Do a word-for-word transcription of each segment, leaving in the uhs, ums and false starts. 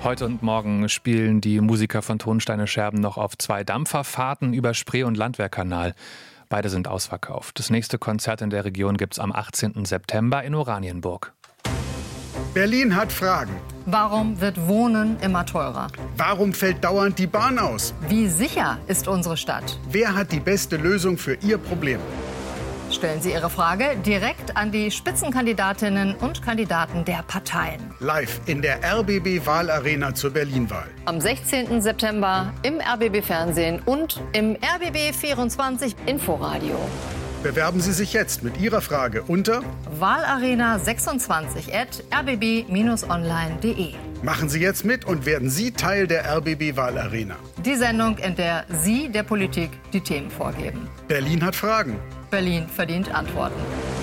Heute und morgen spielen die Musiker von Tonsteine Scherben noch auf zwei Dampferfahrten über Spree- und Landwehrkanal. Beide sind ausverkauft. Das nächste Konzert in der Region gibt's am achtzehnten September in Oranienburg. Berlin hat Fragen. Warum wird Wohnen immer teurer? Warum fällt dauernd die Bahn aus? Wie sicher ist unsere Stadt? Wer hat die beste Lösung für Ihr Problem? Stellen Sie Ihre Frage direkt an die Spitzenkandidatinnen und Kandidaten der Parteien. Live in der R B B-Wahlarena zur Berlin-Wahl. Am sechzehnten September im R B B-Fernsehen und im R B B vierundzwanzig Inforadio. Bewerben Sie sich jetzt mit Ihrer Frage unter wahlarena sechsundzwanzig at r b b online punkt de. Machen Sie jetzt mit und werden Sie Teil der R B B-Wahlarena. Die Sendung, in der Sie der Politik die Themen vorgeben. Berlin hat Fragen. Berlin verdient Antworten.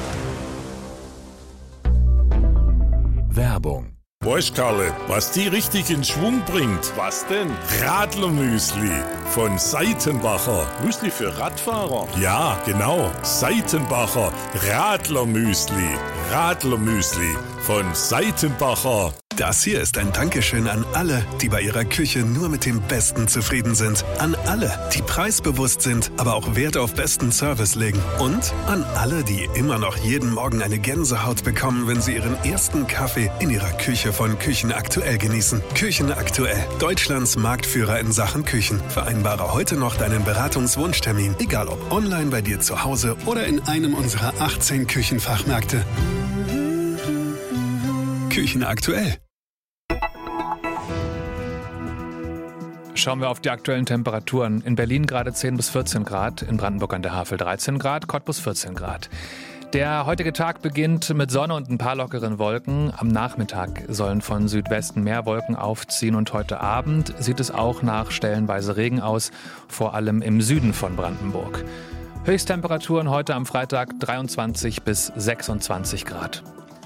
Werbung. Weißt, Karle, was die richtig in Schwung bringt? Was denn? Radlermüsli von Seitenbacher. Müsli für Radfahrer? Ja, genau. Seitenbacher Radlermüsli. Radlermüsli von Seitenbacher. Das hier ist ein Dankeschön an alle, die bei ihrer Küche nur mit dem Besten zufrieden sind. An alle, die preisbewusst sind, aber auch Wert auf besten Service legen. Und an alle, die immer noch jeden Morgen eine Gänsehaut bekommen, wenn sie ihren ersten Kaffee in ihrer Küche von Küchen Aktuell genießen. Küchen Aktuell, Deutschlands Marktführer in Sachen Küchen. Vereinbare heute noch deinen Beratungswunschtermin, egal ob online bei dir zu Hause oder in einem unserer achtzehn Küchenfachmärkte. Küchen Aktuell. Schauen wir auf die aktuellen Temperaturen. In Berlin gerade zehn bis vierzehn Grad, in Brandenburg an der Havel dreizehn Grad, Cottbus vierzehn Grad. Der heutige Tag beginnt mit Sonne und ein paar lockeren Wolken. Am Nachmittag sollen von Südwesten mehr Wolken aufziehen und heute Abend sieht es auch nach stellenweise Regen aus, vor allem im Süden von Brandenburg. Höchsttemperaturen heute am Freitag dreiundzwanzig bis sechsundzwanzig Grad.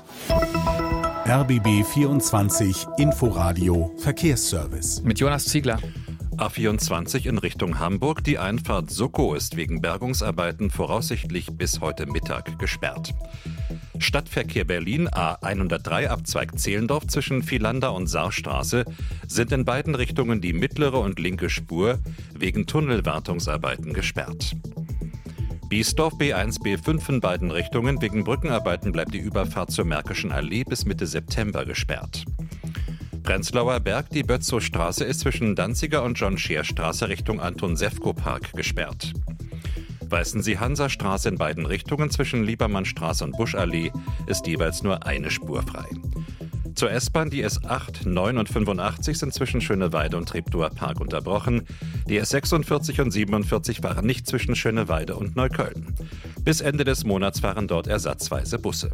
R B B vierundzwanzig Inforadio Verkehrsservice. Mit Jonas Ziegler. A vierundzwanzig in Richtung Hamburg. Die Einfahrt Soko ist wegen Bergungsarbeiten voraussichtlich bis heute Mittag gesperrt. Stadtverkehr Berlin A hundertdrei Abzweig Zehlendorf zwischen Vielander und Saarstraße sind in beiden Richtungen die mittlere und linke Spur wegen Tunnelwartungsarbeiten gesperrt. Biesdorf B eins B fünf in beiden Richtungen. Wegen Brückenarbeiten bleibt die Überfahrt zur Märkischen Allee bis Mitte September gesperrt. Prenzlauer Berg, die Bötzow-Straße ist zwischen Danziger und John-Scheer-Straße Richtung Anton-Sefko-Park gesperrt. Weißensee-Hansa-Straße in beiden Richtungen zwischen Liebermannstraße und Buschallee ist jeweils nur eine Spur frei. Zur S-Bahn, die S acht, neun und fünfundachtzig sind zwischen Schöneweide und Treptower Park unterbrochen. Die S sechsundvierzig und siebenundvierzig fahren nicht zwischen Schöneweide und Neukölln. Bis Ende des Monats fahren dort ersatzweise Busse.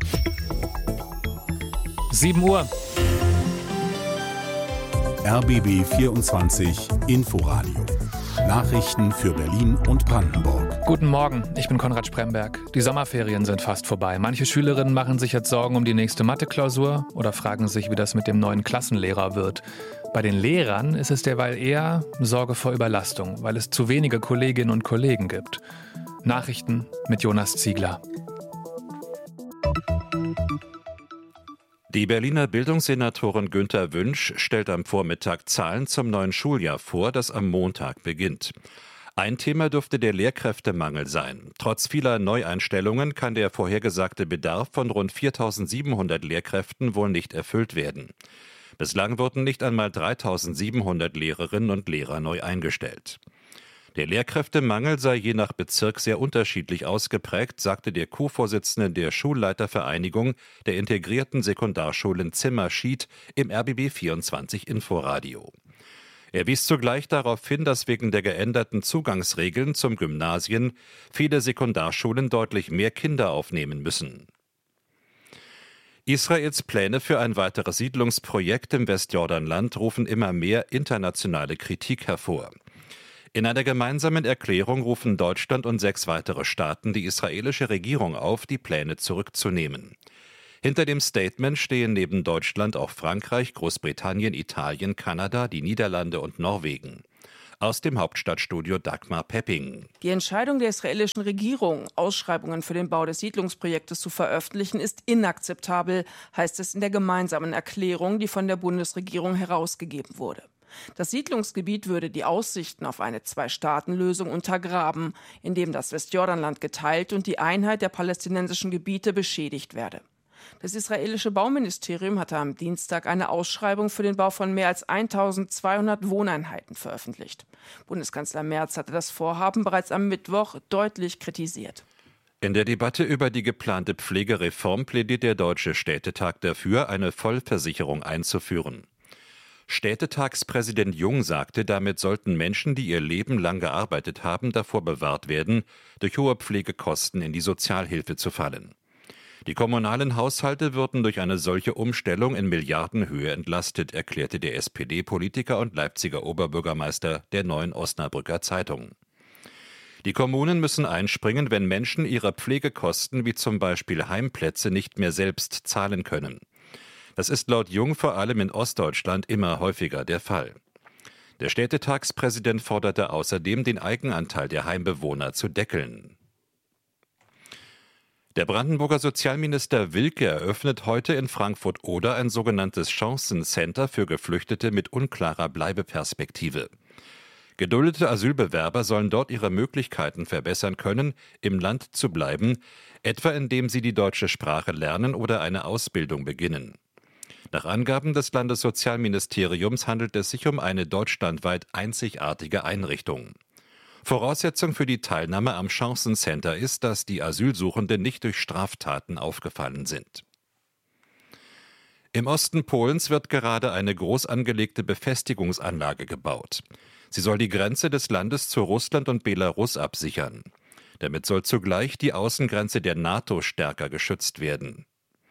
sieben Uhr. R B B vierundzwanzig Inforadio. Nachrichten für Berlin und Brandenburg. Guten Morgen, ich bin Konrad Spremberg. Die Sommerferien sind fast vorbei. Manche Schülerinnen machen sich jetzt Sorgen um die nächste Mathe-Klausur oder fragen sich, wie das mit dem neuen Klassenlehrer wird. Bei den Lehrern ist es derweil eher Sorge vor Überlastung, weil es zu wenige Kolleginnen und Kollegen gibt. Nachrichten mit Jonas Ziegler. Die Berliner Bildungssenatorin Günther Wünsch stellt am Vormittag Zahlen zum neuen Schuljahr vor, das am Montag beginnt. Ein Thema dürfte der Lehrkräftemangel sein. Trotz vieler Neueinstellungen kann der vorhergesagte Bedarf von rund viertausendsiebenhundert Lehrkräften wohl nicht erfüllt werden. Bislang wurden nicht einmal dreitausendsiebenhundert Lehrerinnen und Lehrer neu eingestellt. Der Lehrkräftemangel sei je nach Bezirk sehr unterschiedlich ausgeprägt, sagte der Co-Vorsitzende der Schulleitervereinigung der integrierten Sekundarschulen Zimmer-Schied im R B B vierundzwanzig Inforadio. Er wies zugleich darauf hin, dass wegen der geänderten Zugangsregeln zum Gymnasien viele Sekundarschulen deutlich mehr Kinder aufnehmen müssen. Israels Pläne für ein weiteres Siedlungsprojekt im Westjordanland rufen immer mehr internationale Kritik hervor. In einer gemeinsamen Erklärung rufen Deutschland und sechs weitere Staaten die israelische Regierung auf, die Pläne zurückzunehmen. Hinter dem Statement stehen neben Deutschland auch Frankreich, Großbritannien, Italien, Kanada, die Niederlande und Norwegen. Aus dem Hauptstadtstudio Dagmar Pepping. Die Entscheidung der israelischen Regierung, Ausschreibungen für den Bau des Siedlungsprojektes zu veröffentlichen, ist inakzeptabel, heißt es in der gemeinsamen Erklärung, die von der Bundesregierung herausgegeben wurde. Das Siedlungsgebiet würde die Aussichten auf eine Zwei-Staaten-Lösung untergraben, indem das Westjordanland geteilt und die Einheit der palästinensischen Gebiete beschädigt werde. Das israelische Bauministerium hatte am Dienstag eine Ausschreibung für den Bau von mehr als eintausendzweihundert Wohneinheiten veröffentlicht. Bundeskanzler Merz hatte das Vorhaben bereits am Mittwoch deutlich kritisiert. In der Debatte über die geplante Pflegereform plädiert der Deutsche Städtetag dafür, eine Vollversicherung einzuführen. Städtetagspräsident Jung sagte, damit sollten Menschen, die ihr Leben lang gearbeitet haben, davor bewahrt werden, durch hohe Pflegekosten in die Sozialhilfe zu fallen. Die kommunalen Haushalte würden durch eine solche Umstellung in Milliardenhöhe entlastet, erklärte der S P D-Politiker und Leipziger Oberbürgermeister der Neuen Osnabrücker Zeitung. Die Kommunen müssen einspringen, wenn Menschen ihre Pflegekosten wie zum Beispiel Heimplätze nicht mehr selbst zahlen können. Das ist laut Jung vor allem in Ostdeutschland immer häufiger der Fall. Der Städtetagspräsident forderte außerdem, den Eigenanteil der Heimbewohner zu deckeln. Der Brandenburger Sozialminister Wilke eröffnet heute in Frankfurt-Oder ein sogenanntes Chancencenter für Geflüchtete mit unklarer Bleibeperspektive. Geduldete Asylbewerber sollen dort ihre Möglichkeiten verbessern können, im Land zu bleiben, etwa indem sie die deutsche Sprache lernen oder eine Ausbildung beginnen. Nach Angaben des Landessozialministeriums handelt es sich um eine deutschlandweit einzigartige Einrichtung. Voraussetzung für die Teilnahme am Chancencenter ist, dass die Asylsuchenden nicht durch Straftaten aufgefallen sind. Im Osten Polens wird gerade eine groß angelegte Befestigungsanlage gebaut. Sie soll die Grenze des Landes zu Russland und Belarus absichern. Damit soll zugleich die Außengrenze der NATO stärker geschützt werden.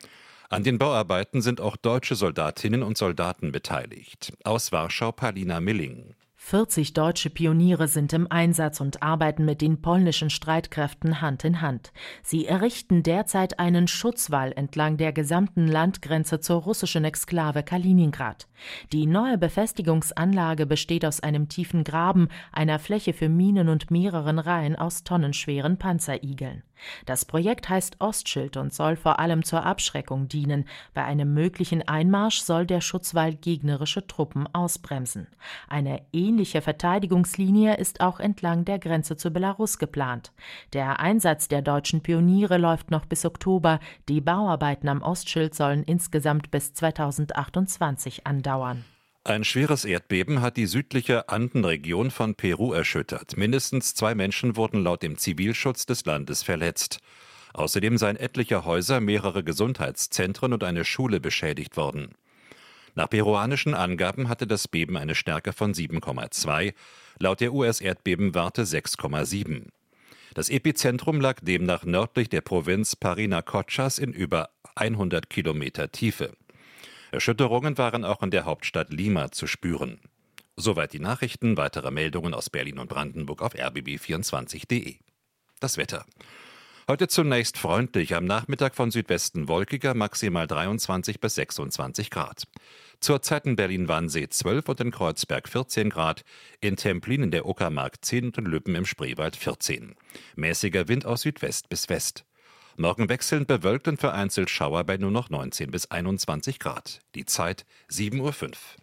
An den Bauarbeiten sind auch deutsche Soldatinnen und Soldaten beteiligt. Aus Warschau Palina Milling. vierzig deutsche Pioniere sind im Einsatz und arbeiten mit den polnischen Streitkräften Hand in Hand. Sie errichten derzeit einen Schutzwall entlang der gesamten Landgrenze zur russischen Exklave Kaliningrad. Die neue Befestigungsanlage besteht aus einem tiefen Graben, einer Fläche für Minen und mehreren Reihen aus tonnenschweren Panzerigeln. Das Projekt heißt Ostschild und soll vor allem zur Abschreckung dienen. Bei einem möglichen Einmarsch soll der Schutzwall gegnerische Truppen ausbremsen. Eine ähnliche Verteidigungslinie ist auch entlang der Grenze zu Belarus geplant. Der Einsatz der deutschen Pioniere läuft noch bis Oktober. Die Bauarbeiten am Ostschild sollen insgesamt bis zweitausendachtundzwanzig andauern. Ein schweres Erdbeben hat die südliche Andenregion von Peru erschüttert. Mindestens zwei Menschen wurden laut dem Zivilschutz des Landes verletzt. Außerdem seien etliche Häuser, mehrere Gesundheitszentren und eine Schule beschädigt worden. Nach peruanischen Angaben hatte das Beben eine Stärke von sieben Komma zwei, laut der U S-Erdbebenwarte sechs Komma sieben. Das Epizentrum lag demnach nördlich der Provinz Parinacochas in über hundert Kilometer Tiefe. Erschütterungen waren auch in der Hauptstadt Lima zu spüren. Soweit die Nachrichten, weitere Meldungen aus Berlin und Brandenburg auf r b b vierundzwanzig punkt d e. Das Wetter. Heute zunächst freundlich, am Nachmittag von Südwesten wolkiger, maximal dreiundzwanzig bis sechsundzwanzig Grad. Zurzeit in Berlin-Wannsee zwölf und in Kreuzberg vierzehn Grad, in Templin in der Uckermark zehn und in Lübben im Spreewald vierzehn. Mäßiger Wind aus Südwest bis West. Morgen wechselnd bewölkt und vereinzelt Schauer bei nur noch neunzehn bis einundzwanzig Grad. Die Zeit sieben Uhr fünf.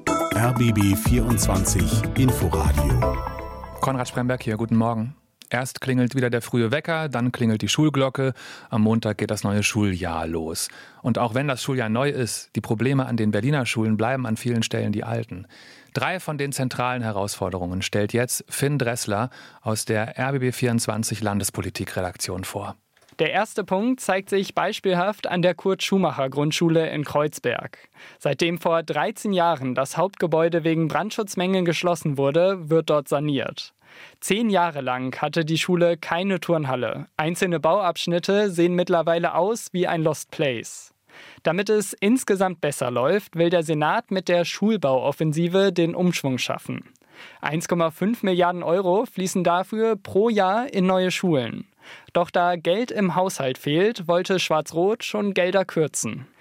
R B B vierundzwanzig Inforadio. Konrad Spremberg hier, guten Morgen. Erst klingelt wieder der frühe Wecker, dann klingelt die Schulglocke. Am Montag geht das neue Schuljahr los. Und auch wenn das Schuljahr neu ist, die Probleme an den Berliner Schulen bleiben an vielen Stellen die alten. Drei von den zentralen Herausforderungen stellt jetzt Finn Dressler aus der R B B vierundzwanzig Landespolitik-Redaktion vor. Der erste Punkt zeigt sich beispielhaft an der Kurt-Schumacher-Grundschule in Kreuzberg. Seitdem vor dreizehn Jahren das Hauptgebäude wegen Brandschutzmängeln geschlossen wurde, wird dort saniert. Zehn Jahre lang hatte die Schule keine Turnhalle. Einzelne Bauabschnitte sehen mittlerweile aus wie ein Lost Place. Damit es insgesamt besser läuft, will der Senat mit der Schulbauoffensive den Umschwung schaffen. eins Komma fünf Milliarden Euro fließen dafür pro Jahr in neue Schulen. Doch da Geld im Haushalt fehlt, wollte Schwarz-Rot schon Gelder kürzen.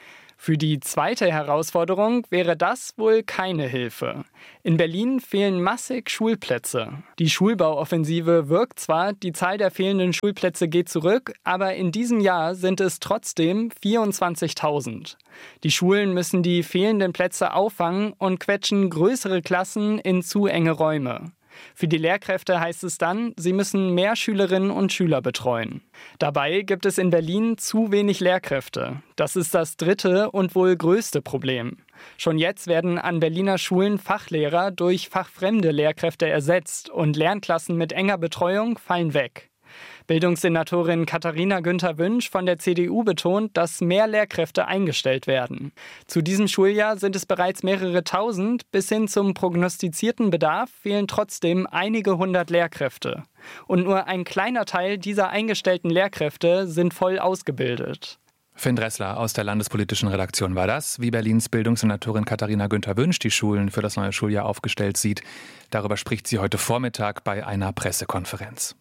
Für die zweite Herausforderung wäre das wohl keine Hilfe. In Berlin fehlen massig Schulplätze. Die Schulbauoffensive wirkt zwar, die Zahl der fehlenden Schulplätze geht zurück, aber in diesem Jahr sind es trotzdem vierundzwanzigtausend. Die Schulen müssen die fehlenden Plätze auffangen und quetschen größere Klassen in zu enge Räume. Für die Lehrkräfte heißt es dann, sie müssen mehr Schülerinnen und Schüler betreuen. Dabei gibt es in Berlin zu wenig Lehrkräfte. Das ist das dritte und wohl größte Problem. Schon jetzt werden an Berliner Schulen Fachlehrer durch fachfremde Lehrkräfte ersetzt und Lernklassen mit enger Betreuung fallen weg. Bildungssenatorin Katharina Günther-Wünsch von der C D U betont, dass mehr Lehrkräfte eingestellt werden. Zu diesem Schuljahr sind es bereits mehrere tausend. Bis hin zum prognostizierten Bedarf fehlen trotzdem einige hundert Lehrkräfte. Und nur ein kleiner Teil dieser eingestellten Lehrkräfte sind voll ausgebildet. Finn Dressler aus der landespolitischen Redaktion war das, wie Berlins Bildungssenatorin Katharina Günther-Wünsch die Schulen für das neue Schuljahr aufgestellt sieht. Darüber spricht sie heute Vormittag bei einer Pressekonferenz.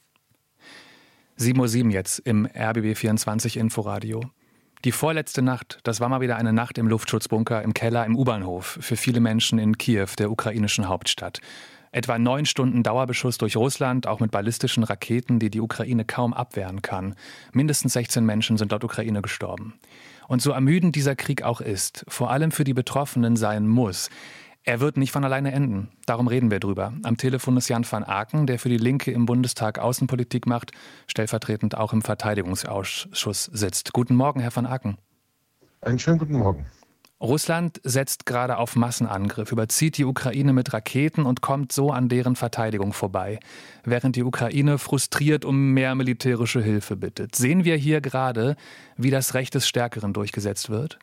sieben Uhr sieben jetzt im R B B vierundzwanzig Inforadio. Die vorletzte Nacht, das war mal wieder eine Nacht im Luftschutzbunker im Keller im U-Bahnhof für viele Menschen in Kiew, der ukrainischen Hauptstadt. Etwa neun Stunden Dauerbeschuss durch Russland, auch mit ballistischen Raketen, die die Ukraine kaum abwehren kann. Mindestens sechzehn Menschen sind laut Ukraine gestorben. Und so ermüdend dieser Krieg auch ist, vor allem für die Betroffenen sein muss, er wird nicht von alleine enden. Darum reden wir drüber. Am Telefon ist Jan van Aken, der für die Linke im Bundestag Außenpolitik macht, stellvertretend auch im Verteidigungsausschuss sitzt. Guten Morgen, Herr van Aken. Einen schönen guten Morgen. Russland setzt gerade auf Massenangriff, überzieht die Ukraine mit Raketen und kommt so an deren Verteidigung vorbei, während die Ukraine frustriert um mehr militärische Hilfe bittet. Sehen wir hier gerade, wie das Recht des Stärkeren durchgesetzt wird?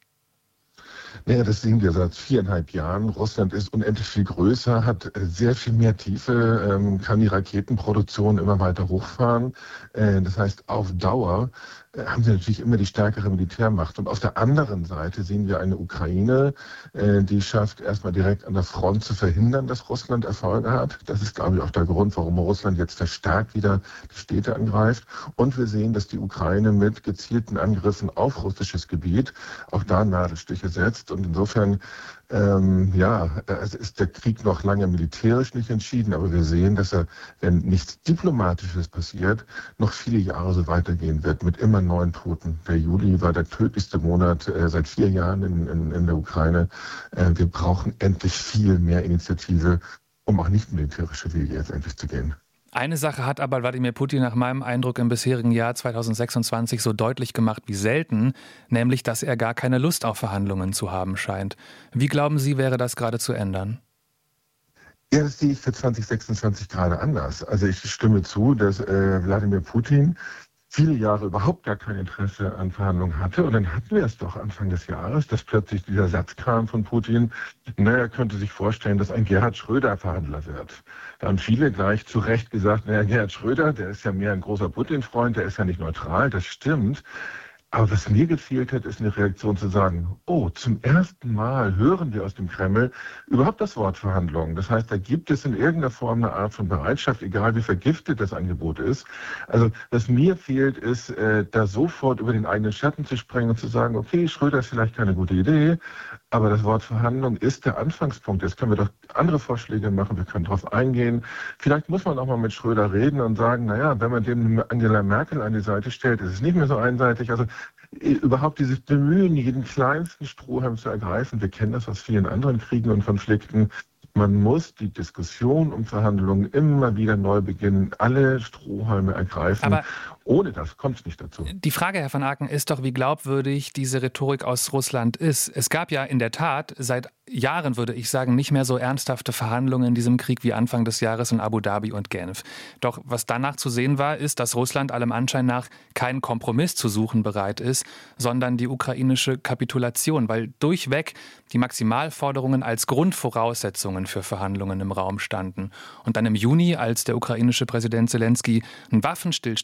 Naja, das sehen wir seit viereinhalb Jahren. Russland ist unendlich viel größer, hat sehr viel mehr Tiefe, kann die Raketenproduktion immer weiter hochfahren. Das heißt, auf Dauer haben sie natürlich immer die stärkere Militärmacht. Und auf der anderen Seite sehen wir eine Ukraine, die schafft, erstmal direkt an der Front zu verhindern, dass Russland Erfolge hat. Das ist, glaube ich, auch der Grund, warum Russland jetzt verstärkt wieder die Städte angreift. Und wir sehen, dass die Ukraine mit gezielten Angriffen auf russisches Gebiet auch da Nadelstiche setzt. Und insofern, ähm, ja, es ist der Krieg noch lange militärisch nicht entschieden, aber wir sehen, dass er, wenn nichts Diplomatisches passiert, noch viele Jahre so weitergehen wird mit immer neuen Toten. Der Juli war der tödlichste Monat äh, seit vier Jahren in, in, in der Ukraine. Äh, wir brauchen endlich viel mehr Initiative, um auch nicht militärische Wege jetzt endlich zu gehen. Eine Sache hat aber Wladimir Putin nach meinem Eindruck im bisherigen Jahr zweitausendsechsundzwanzig so deutlich gemacht wie selten, nämlich, dass er gar keine Lust auf Verhandlungen zu haben scheint. Wie glauben Sie, wäre das gerade zu ändern? Ja, das sehe ich für zweitausendsechsundzwanzig gerade anders. Also ich stimme zu, dass äh, Wladimir Putin viele Jahre überhaupt gar kein Interesse an Verhandlungen hatte. Und dann hatten wir es doch Anfang des Jahres, dass plötzlich dieser Satz kam von Putin, naja, er könnte sich vorstellen, dass ein Gerhard Schröder Verhandler wird. Da haben viele gleich zu Recht gesagt, naja, Gerhard Schröder, der ist ja mehr ein großer Putin-Freund, der ist ja nicht neutral, das stimmt. Aber was mir gefehlt hat, ist eine Reaktion zu sagen, oh, zum ersten Mal hören wir aus dem Kreml überhaupt das Wort Verhandlungen. Das heißt, da gibt es in irgendeiner Form eine Art von Bereitschaft, egal wie vergiftet das Angebot ist. Also was mir fehlt, ist, äh, da sofort über den eigenen Schatten zu springen und zu sagen, okay, Schröder ist vielleicht keine gute Idee, aber das Wort Verhandlung ist der Anfangspunkt. Jetzt können wir doch andere Vorschläge machen, wir können darauf eingehen. Vielleicht muss man auch mal mit Schröder reden und sagen, naja, wenn man dem Angela Merkel an die Seite stellt, ist es nicht mehr so einseitig. Also überhaupt dieses Bemühen, jeden kleinsten Strohhalm zu ergreifen. Wir kennen das aus vielen anderen Kriegen und Konflikten. Man muss die Diskussion um Verhandlungen immer wieder neu beginnen, alle Strohhalme ergreifen. Aber ohne das kommt es nicht dazu. Die Frage, Herr van Aken, ist doch, wie glaubwürdig diese Rhetorik aus Russland ist. Es gab ja in der Tat seit Jahren, würde ich sagen, nicht mehr so ernsthafte Verhandlungen in diesem Krieg wie Anfang des Jahres in Abu Dhabi und Genf. Doch was danach zu sehen war, ist, dass Russland allem Anschein nach keinen Kompromiss zu suchen bereit ist, sondern die ukrainische Kapitulation, weil durchweg die Maximalforderungen als Grundvoraussetzungen für Verhandlungen im Raum standen. Und dann im Juni, als der ukrainische Präsident Zelensky einen Waffenstillstand vorgeschlagen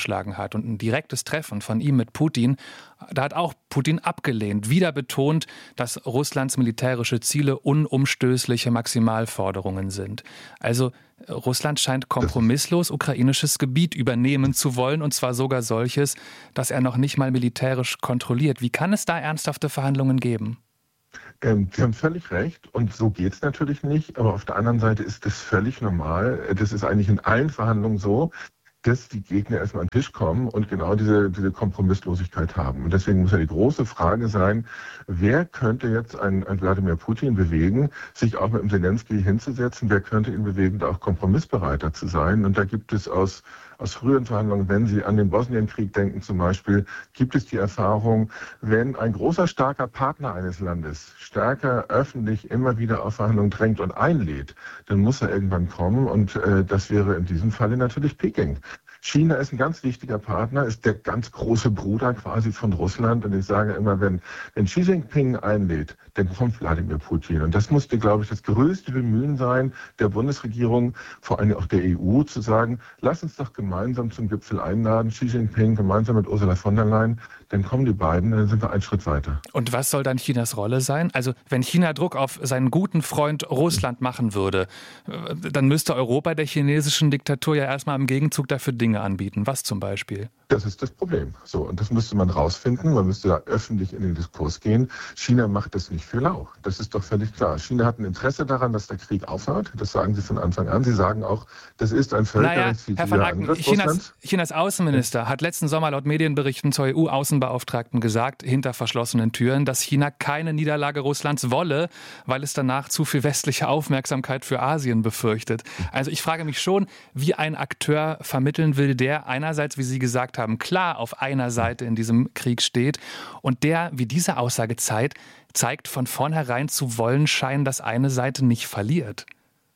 vorgeschlagen hat und ein direktes Treffen von ihm mit Putin, da hat auch Putin abgelehnt, wieder betont, dass Russlands militärische Ziele unumstößliche Maximalforderungen sind. Also Russland scheint kompromisslos ukrainisches Gebiet übernehmen zu wollen, und zwar sogar solches, das er noch nicht mal militärisch kontrolliert. Wie kann es da ernsthafte Verhandlungen geben? Ähm, Sie haben völlig recht und so geht es natürlich nicht, aber auf der anderen Seite ist das völlig normal. Das ist eigentlich in allen Verhandlungen so, dass die Gegner erstmal an den Tisch kommen und genau diese, diese Kompromisslosigkeit haben. Und deswegen muss ja die große Frage sein, wer könnte jetzt einen, einen Wladimir Putin bewegen, sich auch mit dem Zelensky hinzusetzen, wer könnte ihn bewegen, da auch kompromissbereiter zu sein. Und da gibt es aus, aus früheren Verhandlungen, wenn Sie an den Bosnienkrieg denken zum Beispiel, gibt es die Erfahrung, wenn ein großer, starker Partner eines Landes stärker öffentlich immer wieder auf Verhandlungen drängt und einlädt, dann muss er irgendwann kommen und äh, das wäre in diesem Falle natürlich Peking. China ist ein ganz wichtiger Partner, ist der ganz große Bruder quasi von Russland. Und ich sage immer, wenn, wenn Xi Jinping einlädt, dann kommt Wladimir Putin. Und das musste, glaube ich, das größte Bemühen sein der Bundesregierung, vor allem auch der E U, zu sagen, lass uns doch gemeinsam zum Gipfel einladen, Xi Jinping gemeinsam mit Ursula von der Leyen. Dann kommen die beiden, dann sind wir einen Schritt weiter. Und was soll dann Chinas Rolle sein? Also wenn China Druck auf seinen guten Freund Russland machen würde, dann müsste Europa der chinesischen Diktatur ja erstmal im Gegenzug dafür Dinge anbieten. Was zum Beispiel? Das ist das Problem. So, und das müsste man rausfinden. Man müsste da öffentlich in den Diskurs gehen. China macht das nicht für lau. Das ist doch völlig klar. China hat ein Interesse daran, dass der Krieg aufhört. Das sagen sie von Anfang an. Sie sagen auch, das ist ein völkerrechtswidriger Angriff Chinas, Chinas Außenminister hat letzten Sommer laut Medienberichten zur E U-Außenbeauftragten gesagt, hinter verschlossenen Türen, dass China keine Niederlage Russlands wolle, weil es danach zu viel westliche Aufmerksamkeit für Asien befürchtet. Also ich frage mich schon, wie ein Akteur vermitteln will, der einerseits, wie Sie gesagt haben, klar auf einer Seite in diesem Krieg steht und der, wie diese Aussage zeigt, zeigt von vornherein zu wollen scheinen, dass eine Seite nicht verliert.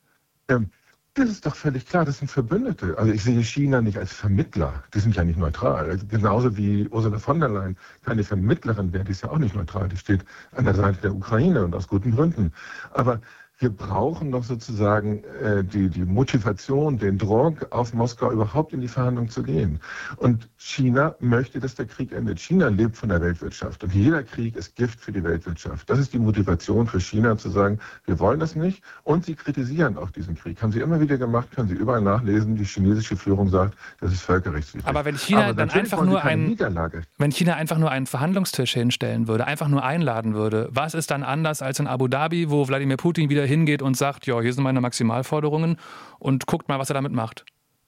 Ähm, das ist doch völlig klar, das sind Verbündete. Also ich sehe China nicht als Vermittler, die sind ja nicht neutral. Also genauso wie Ursula von der Leyen keine Vermittlerin wäre, die ist ja auch nicht neutral, die steht an der Seite der Ukraine und aus guten Gründen. Aber wir brauchen doch sozusagen äh, die, die Motivation, den Druck auf Moskau überhaupt in die Verhandlung zu gehen. Und China möchte, dass der Krieg endet. China lebt von der Weltwirtschaft und jeder Krieg ist Gift für die Weltwirtschaft. Das ist die Motivation für China zu sagen, wir wollen das nicht und sie kritisieren auch diesen Krieg. Haben sie immer wieder gemacht, können Sie überall nachlesen. Die chinesische Führung sagt, das ist völkerrechtswidrig. Aber wenn China Aber dann einfach nur einen, wenn China einfach nur einen Verhandlungstisch hinstellen würde, einfach nur einladen würde, was ist dann anders als in Abu Dhabi, wo Wladimir Putin wieder hingeht und sagt, ja, hier sind meine Maximalforderungen und guckt mal, was er damit macht?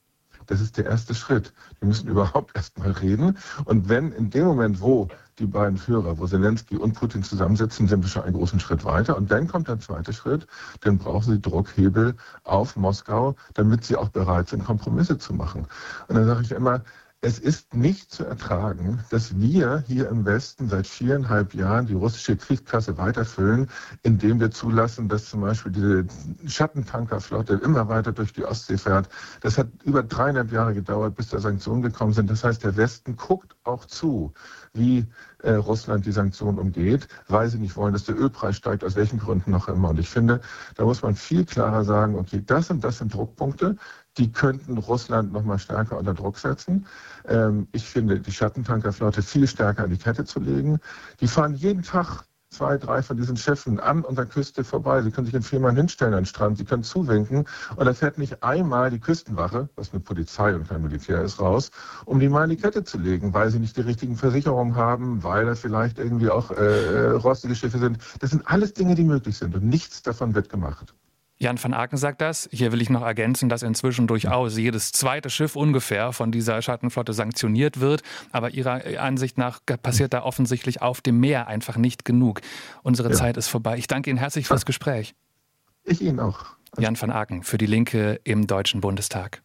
Das ist der erste Schritt. Wir müssen überhaupt erst mal reden. Und wenn in dem Moment, wo die beiden Führer, wo Zelensky und Putin zusammensitzen, sind wir schon einen großen Schritt weiter. Und dann kommt der zweite Schritt, dann brauchen sie Druckhebel auf Moskau, damit sie auch bereit sind, Kompromisse zu machen. Und dann sage ich immer, es ist nicht zu ertragen, dass wir hier im Westen seit viereinhalb Jahren die russische Kriegskasse weiterfüllen, indem wir zulassen, dass zum Beispiel diese Schattentankerflotte immer weiter durch die Ostsee fährt. Das hat über dreieinhalb Jahre gedauert, bis da Sanktionen gekommen sind. Das heißt, der Westen guckt auch zu, wie äh, Russland die Sanktionen umgeht, weil sie nicht wollen, dass der Ölpreis steigt, aus welchen Gründen noch immer. Und ich finde, da muss man viel klarer sagen, okay, das und das sind Druckpunkte, die könnten Russland noch mal stärker unter Druck setzen. Ähm, ich finde, die Schattentankerflotte viel stärker an die Kette zu legen. Die fahren jeden Tag zwei, drei von diesen Schiffen an unserer Küste vorbei. Sie können sich in vier Mann hinstellen an den Strand, sie können zuwinken und da fährt nicht einmal die Küstenwache, was eine Polizei und kein Militär ist, raus, um die mal in die Kette zu legen, weil sie nicht die richtigen Versicherungen haben, weil da vielleicht irgendwie auch äh, rostige Schiffe sind. Das sind alles Dinge, die möglich sind und nichts davon wird gemacht. Jan van Aken sagt das. Hier will ich noch ergänzen, dass inzwischen durchaus jedes zweite Schiff ungefähr von dieser Schattenflotte sanktioniert wird. Aber Ihrer Ansicht nach passiert da offensichtlich auf dem Meer einfach nicht genug. Unsere ja. Zeit ist vorbei. Ich danke Ihnen herzlich fürs Gespräch. Ich Ihnen auch. Jan van Aken für die Linke im Deutschen Bundestag.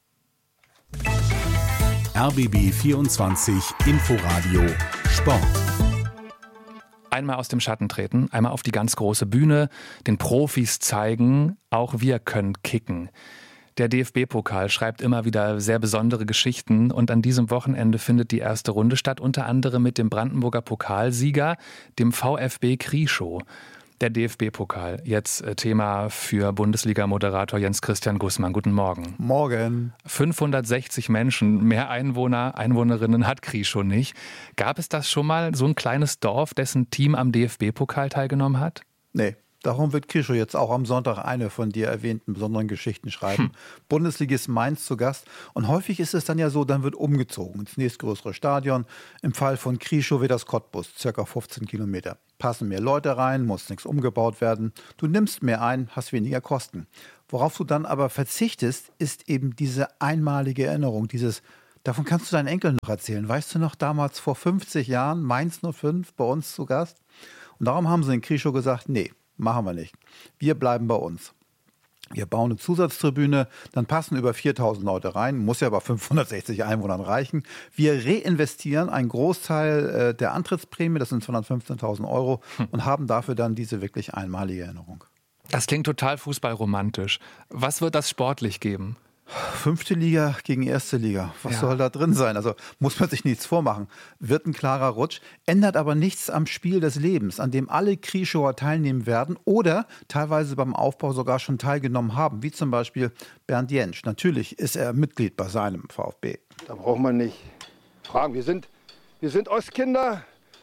R B B vierundzwanzig Inforadio Sport. Einmal aus dem Schatten treten, einmal auf die ganz große Bühne, den Profis zeigen, auch wir können kicken. Der D F B-Pokal schreibt immer wieder sehr besondere Geschichten und an diesem Wochenende findet die erste Runde statt, unter anderem mit dem Brandenburger Pokalsieger, dem VfB Krieschow. Der D F B-Pokal, jetzt Thema für Bundesliga-Moderator Jens-Christian Gussmann. Guten Morgen. Morgen. fünfhundertsechzig Menschen, mehr Einwohner, Einwohnerinnen hat Krieschow nicht. Gab es das schon mal, so ein kleines Dorf, dessen Team am D F B-Pokal teilgenommen hat? Nee. Darum wird Krieschow jetzt auch am Sonntag eine von dir erwähnten besonderen Geschichten schreiben. Hm. Bundesligist Mainz zu Gast. Und häufig ist es dann ja so, dann wird umgezogen ins nächstgrößere Stadion. Im Fall von Krieschow wird das Cottbus, circa fünfzehn Kilometer. Passen mehr Leute rein, muss nichts umgebaut werden. Du nimmst mehr ein, hast weniger Kosten. Worauf du dann aber verzichtest, ist eben diese einmalige Erinnerung, dieses davon kannst du deinen Enkeln noch erzählen. Weißt du noch, damals vor fünfzig Jahren, Mainz null fünf, bei uns zu Gast? Und darum haben sie in Krieschow gesagt, nee, machen wir nicht. Wir bleiben bei uns. Wir bauen eine Zusatztribüne, dann passen über viertausend Leute rein, muss ja bei fünfhundertsechzig Einwohnern reichen. Wir reinvestieren einen Großteil äh, der Antrittsprämie, das sind zweihundertfünfzehntausend Euro, hm. und haben dafür dann diese wirklich einmalige Erinnerung. Das klingt total fußballromantisch. Was wird das sportlich geben? Fünfte Liga gegen erste Liga. Was ja. soll da drin sein? Also muss man sich nichts vormachen. Wird ein klarer Rutsch, ändert aber nichts am Spiel des Lebens, an dem alle Krieschower teilnehmen werden oder teilweise beim Aufbau sogar schon teilgenommen haben, wie zum Beispiel Bernd Jentsch. Natürlich ist er Mitglied bei seinem VfB. Da braucht man nicht fragen. Wir sind, wir sind Ostkinder,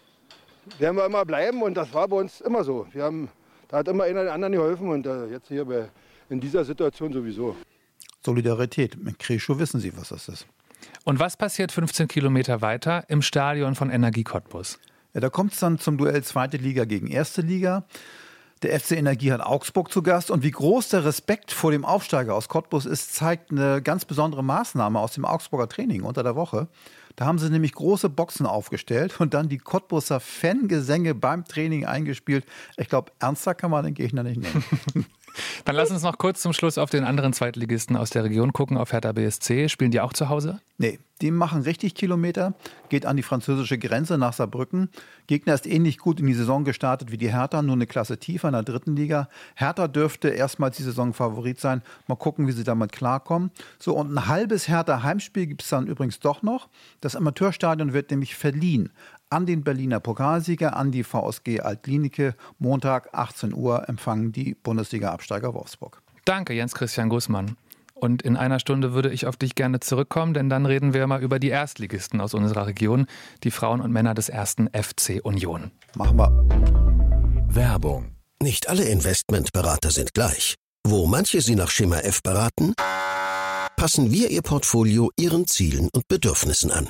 werden wir immer bleiben und das war bei uns immer so. Wir haben, da hat immer einer den anderen geholfen und äh, jetzt hier bei, in dieser Situation sowieso. Solidarität. In Krieschow wissen Sie, was das ist. Und was passiert fünfzehn Kilometer weiter im Stadion von Energie Cottbus? Ja, da kommt es dann zum Duell zweite Liga gegen erste Liga. Der F C Energie hat Augsburg zu Gast. Und wie groß der Respekt vor dem Aufsteiger aus Cottbus ist, zeigt eine ganz besondere Maßnahme aus dem Augsburger Training unter der Woche. Da haben sie nämlich große Boxen aufgestellt und dann die Cottbuser Fangesänge beim Training eingespielt. Ich glaube, ernster kann man den Gegner nicht nehmen. Dann lass uns noch kurz zum Schluss auf den anderen Zweitligisten aus der Region gucken, auf Hertha B S C. Spielen die auch zu Hause? Nee, die machen richtig Kilometer, geht an die französische Grenze nach Saarbrücken. Gegner ist ähnlich gut in die Saison gestartet wie die Hertha, nur eine Klasse tiefer in der dritten Liga. Hertha dürfte erstmals die Saison Favorit sein. Mal gucken, wie sie damit klarkommen. So, und ein halbes Hertha-Heimspiel gibt es dann übrigens doch noch. Das Amateurstadion wird nämlich verliehen an den Berliner Pokalsieger, an die V S G Alt-Glienicke. Montag, achtzehn Uhr, empfangen die Bundesliga-Absteiger Wolfsburg. Danke, Jens-Christian Gussmann. Und in einer Stunde würde ich auf dich gerne zurückkommen, denn dann reden wir mal über die Erstligisten aus unserer Region, die Frauen und Männer des ersten F C Union. Machen wir. Werbung. Nicht alle Investmentberater sind gleich. Wo manche sie nach Schema F beraten, passen wir ihr Portfolio ihren Zielen und Bedürfnissen an.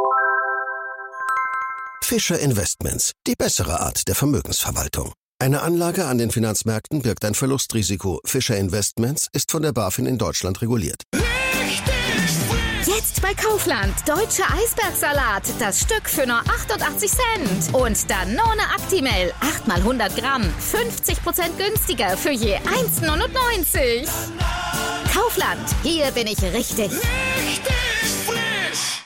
Fischer Investments, die bessere Art der Vermögensverwaltung. Eine Anlage an den Finanzmärkten birgt ein Verlustrisiko. Fischer Investments ist von der BaFin in Deutschland reguliert. Jetzt bei Kaufland. Deutscher Eisbergsalat. Das Stück für nur achtundachtzig Cent. Und Danone Actimel. acht mal hundert Gramm. fünfzig Prozent günstiger für je eins neunundneunzig. Kaufland. Hier bin ich richtig. Richtig frisch.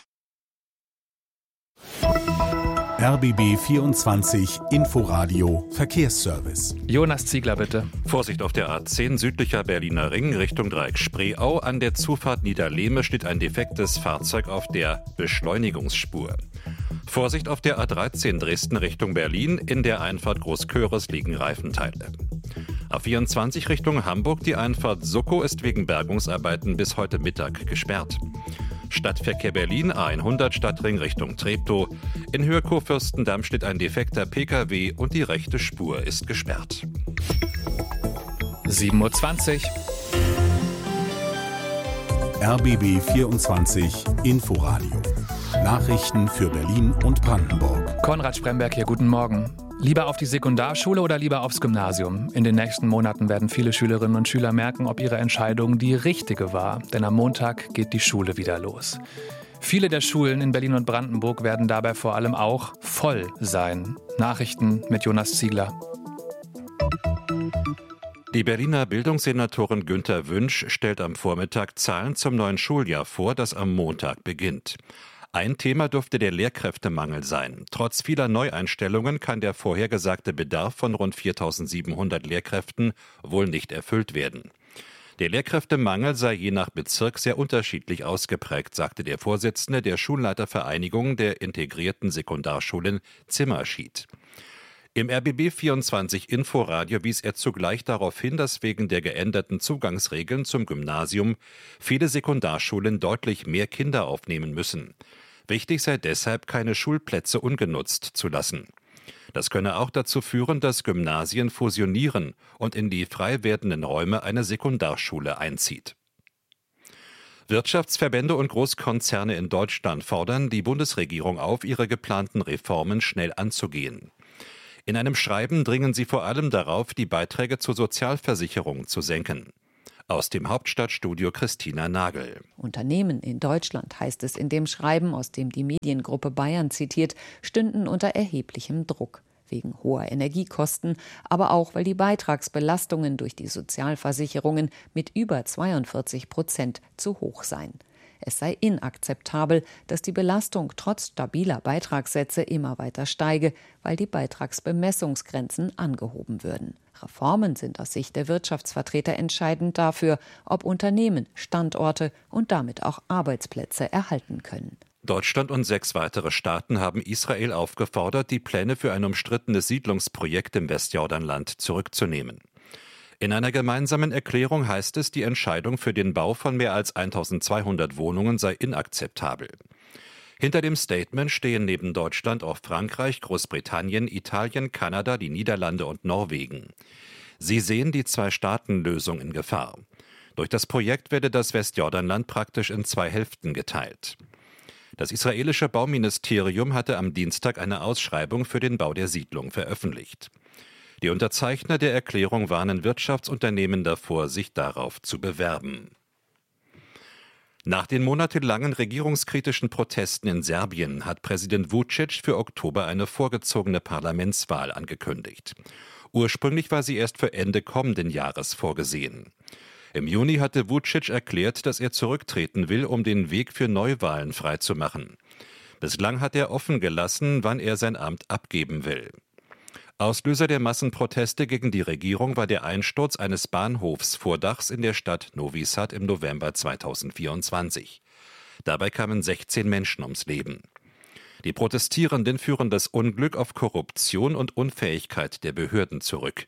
R B B vierundzwanzig Inforadio Verkehrsservice. Jonas Ziegler, bitte. Vorsicht auf der A zehn südlicher Berliner Ring Richtung Dreieck Spreeau. An der Zufahrt Niederlehme steht ein defektes Fahrzeug auf der Beschleunigungsspur. Vorsicht auf der A dreizehn Dresden Richtung Berlin. In der Einfahrt Großköres liegen Reifenteile. A vierundzwanzig Richtung Hamburg. Die Einfahrt Suckow ist wegen Bergungsarbeiten bis heute Mittag gesperrt. Stadtverkehr Berlin, A hundert Stadtring Richtung Treptow. In Höhe Kurfürstendamm steht ein defekter P K W und die rechte Spur ist gesperrt. sieben Uhr zwanzig. R B B vierundzwanzig Inforadio. Nachrichten für Berlin und Brandenburg. Konrad Spremberg hier, guten Morgen. Lieber auf die Sekundarschule oder lieber aufs Gymnasium? In den nächsten Monaten werden viele Schülerinnen und Schüler merken, ob ihre Entscheidung die richtige war. Denn am Montag geht die Schule wieder los. Viele der Schulen in Berlin und Brandenburg werden dabei vor allem auch voll sein. Nachrichten mit Jonas Ziegler. Die Berliner Bildungssenatorin Günther Wünsch stellt am Vormittag Zahlen zum neuen Schuljahr vor, das am Montag beginnt. Ein Thema dürfte der Lehrkräftemangel sein. Trotz vieler Neueinstellungen kann der vorhergesagte Bedarf von rund viertausendsiebenhundert Lehrkräften wohl nicht erfüllt werden. Der Lehrkräftemangel sei je nach Bezirk sehr unterschiedlich ausgeprägt, sagte der Vorsitzende der Schulleitervereinigung der integrierten Sekundarschulen Zimmerschied. Im R B B vierundzwanzig Inforadio wies er zugleich darauf hin, dass wegen der geänderten Zugangsregeln zum Gymnasium viele Sekundarschulen deutlich mehr Kinder aufnehmen müssen. Wichtig sei deshalb, keine Schulplätze ungenutzt zu lassen. Das könne auch dazu führen, dass Gymnasien fusionieren und in die frei werdenden Räume eine Sekundarschule einzieht. Wirtschaftsverbände und Großkonzerne in Deutschland fordern die Bundesregierung auf, ihre geplanten Reformen schnell anzugehen. In einem Schreiben dringen sie vor allem darauf, die Beiträge zur Sozialversicherung zu senken. Aus dem Hauptstadtstudio Christina Nagel. Unternehmen in Deutschland, heißt es in dem Schreiben, aus dem die Mediengruppe Bayern zitiert, stünden unter erheblichem Druck. Wegen hoher Energiekosten, aber auch, weil die Beitragsbelastungen durch die Sozialversicherungen mit über zweiundvierzig Prozent zu hoch seien. Es sei inakzeptabel, dass die Belastung trotz stabiler Beitragssätze immer weiter steige, weil die Beitragsbemessungsgrenzen angehoben würden. Reformen sind aus Sicht der Wirtschaftsvertreter entscheidend dafür, ob Unternehmen Standorte und damit auch Arbeitsplätze erhalten können. Deutschland und sechs weitere Staaten haben Israel aufgefordert, die Pläne für ein umstrittenes Siedlungsprojekt im Westjordanland zurückzunehmen. In einer gemeinsamen Erklärung heißt es, die Entscheidung für den Bau von mehr als eintausendzweihundert Wohnungen sei inakzeptabel. Hinter dem Statement stehen neben Deutschland auch Frankreich, Großbritannien, Italien, Kanada, die Niederlande und Norwegen. Sie sehen die Zwei-Staaten-Lösung in Gefahr. Durch das Projekt werde das Westjordanland praktisch in zwei Hälften geteilt. Das israelische Bauministerium hatte am Dienstag eine Ausschreibung für den Bau der Siedlung veröffentlicht. Die Unterzeichner der Erklärung warnen Wirtschaftsunternehmen davor, sich darauf zu bewerben. Nach den monatelangen regierungskritischen Protesten in Serbien hat Präsident Vučić für Oktober eine vorgezogene Parlamentswahl angekündigt. Ursprünglich war sie erst für Ende kommenden Jahres vorgesehen. Im Juni hatte Vučić erklärt, dass er zurücktreten will, um den Weg für Neuwahlen freizumachen. Bislang hat er offen gelassen, wann er sein Amt abgeben will. Auslöser der Massenproteste gegen die Regierung war der Einsturz eines Bahnhofsvordachs in der Stadt Novi Sad im November zweitausendvierundzwanzig. Dabei kamen sechzehn Menschen ums Leben. Die Protestierenden führen das Unglück auf Korruption und Unfähigkeit der Behörden zurück.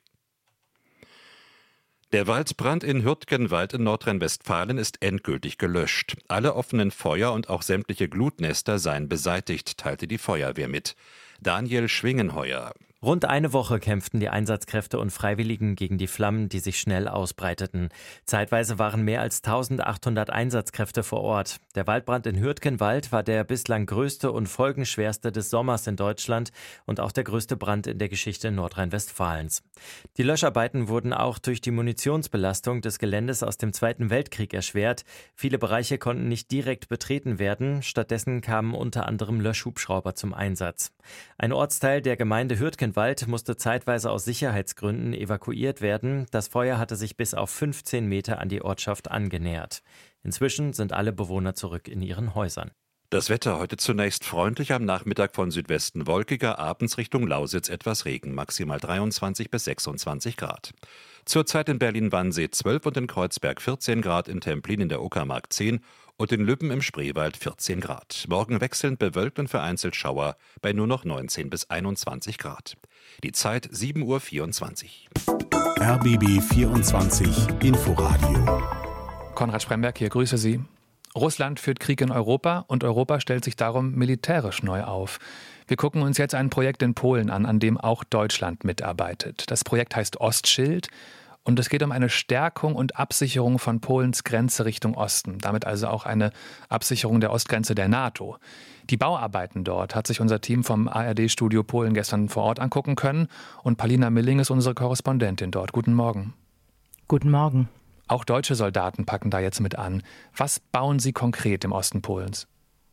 Der Waldbrand in Hürtgenwald in Nordrhein-Westfalen ist endgültig gelöscht. Alle offenen Feuer und auch sämtliche Glutnester seien beseitigt, teilte die Feuerwehr mit. Daniel Schwingenheuer. Rund eine Woche kämpften die Einsatzkräfte und Freiwilligen gegen die Flammen, die sich schnell ausbreiteten. Zeitweise waren mehr als eintausendachthundert Einsatzkräfte vor Ort. Der Waldbrand in Hürtgenwald war der bislang größte und folgenschwerste des Sommers in Deutschland und auch der größte Brand in der Geschichte Nordrhein-Westfalens. Die Löscharbeiten wurden auch durch die Munitionsbelastung des Geländes aus dem Zweiten Weltkrieg erschwert. Viele Bereiche konnten nicht direkt betreten werden. Stattdessen kamen unter anderem Löschhubschrauber zum Einsatz. Ein Ortsteil der Gemeinde Hürtgenwald musste zeitweise aus Sicherheitsgründen evakuiert werden. Das Feuer hatte sich bis auf fünfzehn Meter an die Ortschaft angenähert. Inzwischen sind alle Bewohner zurück in ihren Häusern. Das Wetter heute zunächst freundlich, am Nachmittag von Südwesten wolkiger, abends Richtung Lausitz etwas Regen, maximal dreiundzwanzig bis sechsundzwanzig Grad. Zurzeit in Berlin-Wannsee zwölf und in Kreuzberg vierzehn Grad, in Templin in der Uckermark zehn und in Lübben im Spreewald vierzehn Grad. Morgen wechselnd bewölkt und vereinzelt Schauer bei nur noch neunzehn bis einundzwanzig Grad. Die Zeit sieben Uhr vierundzwanzig. R B B vierundzwanzig Inforadio. Konrad Spremberg hier, grüße Sie. Russland führt Krieg in Europa und Europa stellt sich darum militärisch neu auf. Wir gucken uns jetzt ein Projekt in Polen an, an dem auch Deutschland mitarbeitet. Das Projekt heißt Ostschild und es geht um eine Stärkung und Absicherung von Polens Grenze Richtung Osten. Damit also auch eine Absicherung der Ostgrenze der NATO. Die Bauarbeiten dort hat sich unser Team vom A R D-Studio Polen gestern vor Ort angucken können und Paulina Milling ist unsere Korrespondentin dort. Guten Morgen. Guten Morgen. Auch deutsche Soldaten packen da jetzt mit an. Was bauen Sie konkret im Osten Polens?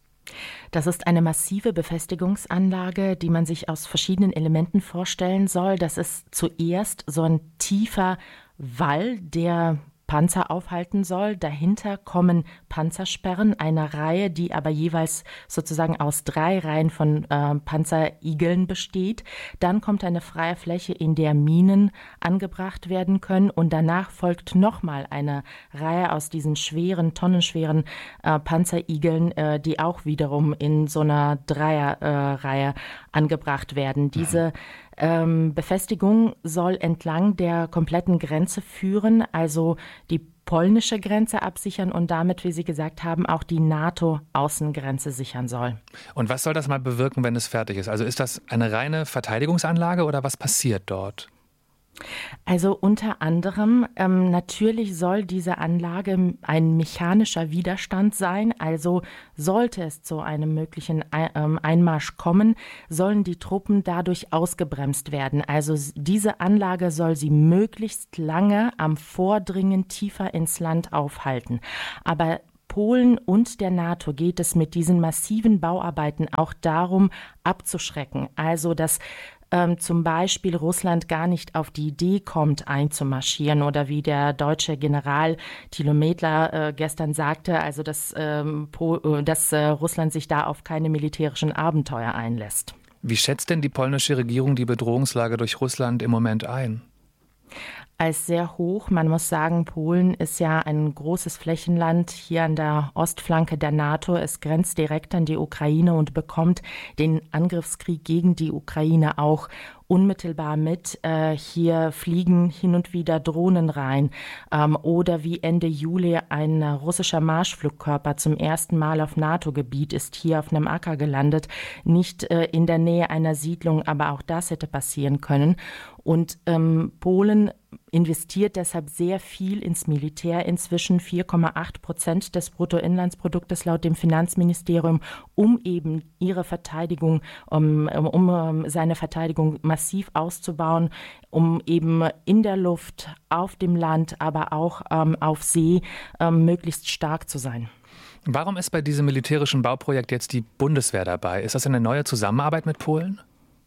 Das ist eine massive Befestigungsanlage, die man sich aus verschiedenen Elementen vorstellen soll. Das ist zuerst so ein tiefer Wall, der Panzer aufhalten soll. Dahinter kommen Panzersperren, eine Reihe, die aber jeweils sozusagen aus drei Reihen von äh, Panzerigeln besteht. Dann kommt eine freie Fläche, in der Minen angebracht werden können und danach folgt nochmal eine Reihe aus diesen schweren, tonnenschweren äh, Panzerigeln, äh, die auch wiederum in so einer Dreierreihe äh, angebracht werden. Diese ähm, Befestigung soll entlang der kompletten Grenze führen, also die polnische Grenze absichern und damit, wie Sie gesagt haben, auch die NATO-Außengrenze sichern soll. Und was soll das mal bewirken, wenn es fertig ist? Also ist das eine reine Verteidigungsanlage oder was passiert dort? Also unter anderem, ähm, natürlich soll diese Anlage ein mechanischer Widerstand sein. Also sollte es zu einem möglichen Einmarsch kommen, sollen die Truppen dadurch ausgebremst werden. Also diese Anlage soll sie möglichst lange am Vordringen tiefer ins Land aufhalten. Aber Polen und der NATO geht es mit diesen massiven Bauarbeiten auch darum, abzuschrecken. Also dass ähm, zum Beispiel Russland gar nicht auf die Idee kommt, einzumarschieren oder wie der deutsche General Thilo Medler äh, gestern sagte, also dass, ähm, po- dass äh, Russland sich da auf keine militärischen Abenteuer einlässt. Wie schätzt denn die polnische Regierung die Bedrohungslage durch Russland im Moment ein? Als sehr hoch. Man muss sagen, Polen ist ja ein großes Flächenland hier an der Ostflanke der NATO. Es grenzt direkt an die Ukraine und bekommt den Angriffskrieg gegen die Ukraine auch unmittelbar mit. Äh, hier fliegen hin und wieder Drohnen rein. Ähm, oder wie Ende Juli ein russischer Marschflugkörper zum ersten Mal auf NATO-Gebiet ist hier auf einem Acker gelandet. Nicht äh, in der Nähe einer Siedlung, aber auch das hätte passieren können. Und ähm, Polen investiert deshalb sehr viel ins Militär, inzwischen vier Komma acht Prozent des Bruttoinlandsproduktes laut dem Finanzministerium, um eben ihre Verteidigung, um, um, um seine Verteidigung massiv auszubauen, um eben in der Luft, auf dem Land, aber auch ähm, auf See ähm, möglichst stark zu sein. Warum ist bei diesem militärischen Bauprojekt jetzt die Bundeswehr dabei? Ist das eine neue Zusammenarbeit mit Polen?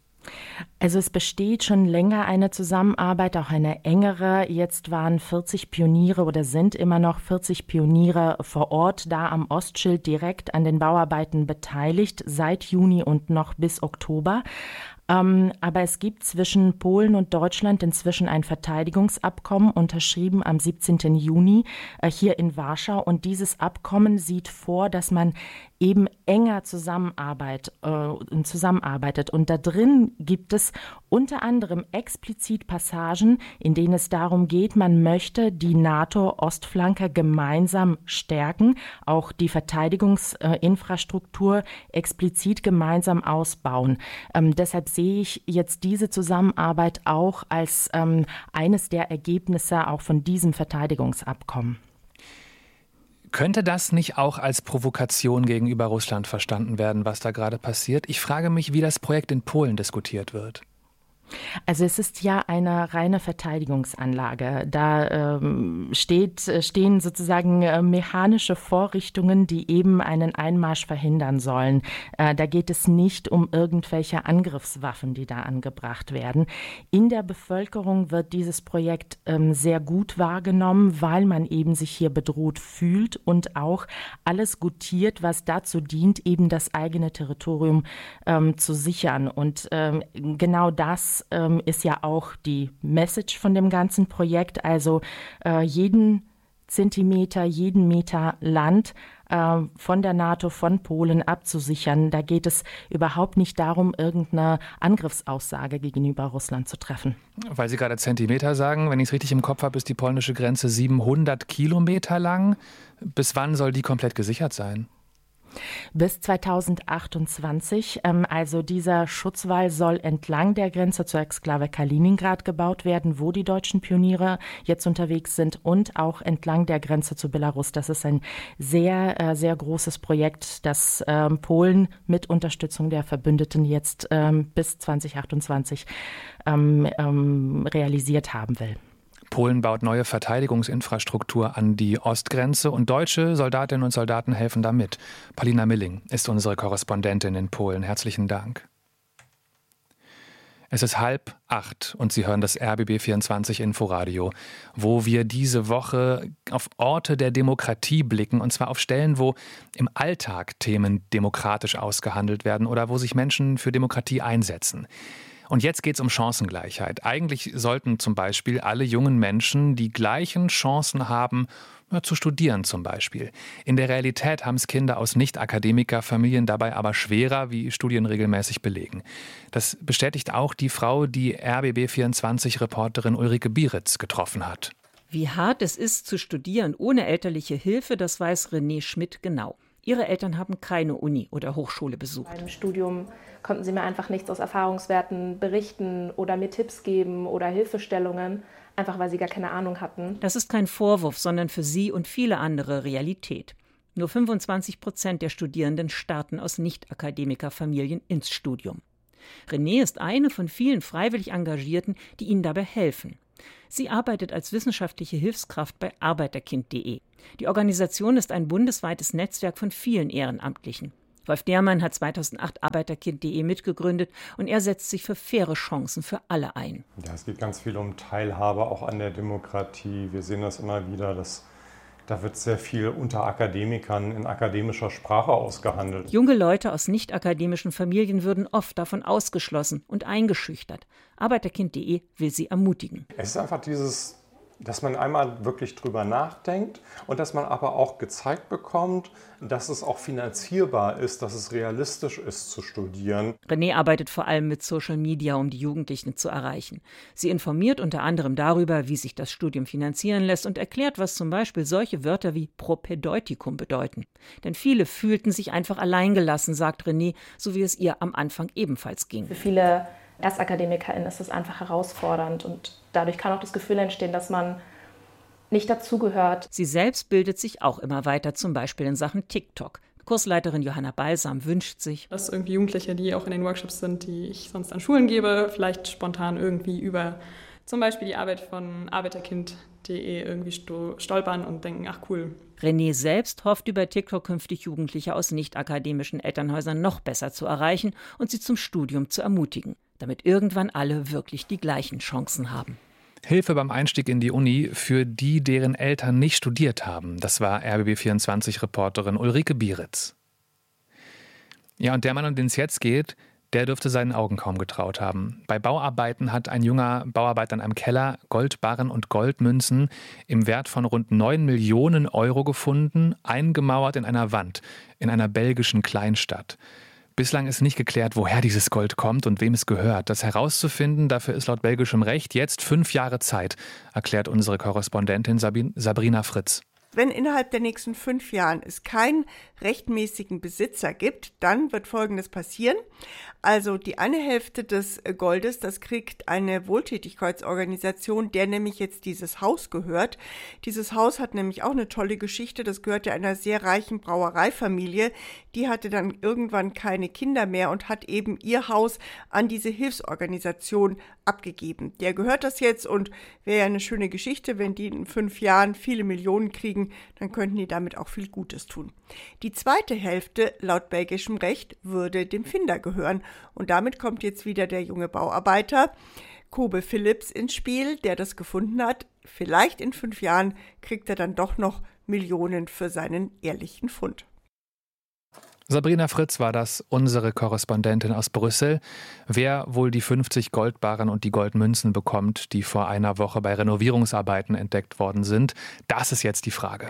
Also es besteht schon länger eine Zusammenarbeit, auch eine engere. Jetzt waren vierzig Pioniere oder sind immer noch vierzig Pioniere vor Ort, da am Ostschild direkt an den Bauarbeiten beteiligt, seit Juni und noch bis Oktober. Ähm, aber es gibt zwischen Polen und Deutschland inzwischen ein Verteidigungsabkommen, unterschrieben am siebzehnten Juni äh, hier in Warschau. Und dieses Abkommen sieht vor, dass man eben enger zusammenarbeit, äh, zusammenarbeitet. Und da drin gibt es unter anderem explizit Passagen, in denen es darum geht, man möchte die NATO-Ostflanke gemeinsam stärken, auch die Verteidigungsinfrastruktur explizit gemeinsam ausbauen. Ähm, deshalb sehe ich jetzt diese Zusammenarbeit auch als ähm, eines der Ergebnisse auch von diesem Verteidigungsabkommen. Könnte das nicht auch als Provokation gegenüber Russland verstanden werden, was da gerade passiert? Ich frage mich, wie das Projekt in Polen diskutiert wird. Also es ist ja eine reine Verteidigungsanlage. Da ähm, steht, stehen sozusagen äh, mechanische Vorrichtungen, die eben einen Einmarsch verhindern sollen. Äh, da geht es nicht um irgendwelche Angriffswaffen, die da angebracht werden. In der Bevölkerung wird dieses Projekt ähm, sehr gut wahrgenommen, weil man eben sich hier bedroht fühlt und auch alles gutiert, was dazu dient, eben das eigene Territorium ähm, zu sichern. Und ähm, genau das ähm, ist ja auch die Message von dem ganzen Projekt. Also äh, jeden Zentimeter, jeden Meter Land äh, von der NATO, von Polen abzusichern. Da geht es überhaupt nicht darum, irgendeine Angriffsaussage gegenüber Russland zu treffen. Weil Sie gerade Zentimeter sagen, wenn ich es richtig im Kopf habe, ist die polnische Grenze siebenhundert Kilometer lang. Bis wann soll die komplett gesichert sein? Bis zweitausendachtundzwanzig. Also dieser Schutzwall soll entlang der Grenze zur Exklave Kaliningrad gebaut werden, wo die deutschen Pioniere jetzt unterwegs sind, und auch entlang der Grenze zu Belarus. Das ist ein sehr, sehr großes Projekt, das ähm, Polen mit Unterstützung der Verbündeten jetzt ähm, bis zweitausendachtundzwanzig ähm, ähm, realisiert haben will. Polen baut neue Verteidigungsinfrastruktur an die Ostgrenze und deutsche Soldatinnen und Soldaten helfen da mit. Paulina Milling ist unsere Korrespondentin in Polen. Herzlichen Dank. Es ist halb acht und Sie hören das R B B vierundzwanzig Inforadio, wo wir diese Woche auf Orte der Demokratie blicken, und zwar auf Stellen, wo im Alltag Themen demokratisch ausgehandelt werden oder wo sich Menschen für Demokratie einsetzen. Und jetzt geht es um Chancengleichheit. Eigentlich sollten zum Beispiel alle jungen Menschen die gleichen Chancen haben, ja, zu studieren zum Beispiel. In der Realität haben es Kinder aus Nicht-Akademiker-Familien dabei aber schwerer, wie Studien regelmäßig belegen. Das bestätigt auch die Frau, die R B B vierundzwanzig-Reporterin Ulrike Bieritz getroffen hat. Wie hart es ist, zu studieren ohne elterliche Hilfe, das weiß René Schmidt genau. Ihre Eltern haben keine Uni oder Hochschule besucht. Beim Studium konnten sie mir einfach nichts aus Erfahrungswerten berichten oder mir Tipps geben oder Hilfestellungen, einfach weil sie gar keine Ahnung hatten. Das ist kein Vorwurf, sondern für sie und viele andere Realität. Nur fünfundzwanzig Prozent der Studierenden starten aus Nicht-Akademiker-Familien ins Studium. René ist eine von vielen freiwillig Engagierten, die ihnen dabei helfen. Sie arbeitet als wissenschaftliche Hilfskraft bei Arbeiterkind punkt de. Die Organisation ist ein bundesweites Netzwerk von vielen Ehrenamtlichen. Wolf Dehrmann hat zweitausendacht Arbeiterkind punkt de mitgegründet und er setzt sich für faire Chancen für alle ein. Ja, es geht ganz viel um Teilhabe, auch an der Demokratie. Wir sehen das immer wieder, dass da wird sehr viel unter Akademikern in akademischer Sprache ausgehandelt. Junge Leute aus nicht-akademischen Familien würden oft davon ausgeschlossen und eingeschüchtert. Arbeiterkind punkt de will sie ermutigen. Es ist einfach dieses, dass man einmal wirklich drüber nachdenkt und dass man aber auch gezeigt bekommt, dass es auch finanzierbar ist, dass es realistisch ist zu studieren. René arbeitet vor allem mit Social Media, um die Jugendlichen zu erreichen. Sie informiert unter anderem darüber, wie sich das Studium finanzieren lässt und erklärt, was zum Beispiel solche Wörter wie Propädeutikum bedeuten. Denn viele fühlten sich einfach alleingelassen, sagt René, so wie es ihr am Anfang ebenfalls ging. Für viele ErstakademikerInnen ist es einfach herausfordernd und dadurch kann auch das Gefühl entstehen, dass man nicht dazugehört. Sie selbst bildet sich auch immer weiter, zum Beispiel in Sachen TikTok. Kursleiterin Johanna Balsam wünscht sich, dass irgendwie Jugendliche, die auch in den Workshops sind, die ich sonst an Schulen gebe, vielleicht spontan irgendwie über zum Beispiel die Arbeit von Arbeiterkind punkt de irgendwie stolpern und denken, ach cool. René selbst hofft über TikTok künftig Jugendliche aus nicht-akademischen Elternhäusern noch besser zu erreichen und sie zum Studium zu ermutigen, damit irgendwann alle wirklich die gleichen Chancen haben. Hilfe beim Einstieg in die Uni für die, deren Eltern nicht studiert haben. Das war R B B vierundzwanzig-Reporterin Ulrike Bieritz. Ja, und der Mann, um den es jetzt geht, der dürfte seinen Augen kaum getraut haben. Bei Bauarbeiten hat ein junger Bauarbeiter in einem Keller Goldbarren und Goldmünzen im Wert von rund neun Millionen Euro gefunden, eingemauert in einer Wand in einer belgischen Kleinstadt. Bislang ist nicht geklärt, woher dieses Gold kommt und wem es gehört. Das herauszufinden, dafür ist laut belgischem Recht jetzt fünf Jahre Zeit, erklärt unsere Korrespondentin Sabrina Fritz. Wenn innerhalb der nächsten fünf Jahren es keinen rechtmäßigen Besitzer gibt, dann wird Folgendes passieren. Also die eine Hälfte des Goldes, das kriegt eine Wohltätigkeitsorganisation, der nämlich jetzt dieses Haus gehört. Dieses Haus hat nämlich auch eine tolle Geschichte. Das gehörte einer sehr reichen Brauereifamilie. Die hatte dann irgendwann keine Kinder mehr und hat eben ihr Haus an diese Hilfsorganisation abgegeben. Der gehört das jetzt und wäre ja eine schöne Geschichte, wenn die in fünf Jahren viele Millionen kriegen, dann könnten die damit auch viel Gutes tun. Die zweite Hälfte, laut belgischem Recht, würde dem Finder gehören. Und damit kommt jetzt wieder der junge Bauarbeiter Kobe Philips ins Spiel, der das gefunden hat. Vielleicht in fünf Jahren kriegt er dann doch noch Millionen für seinen ehrlichen Fund. Sabrina Fritz war das, unsere Korrespondentin aus Brüssel. Wer wohl die fünfzig Goldbarren und die Goldmünzen bekommt, die vor einer Woche bei Renovierungsarbeiten entdeckt worden sind, das ist jetzt die Frage.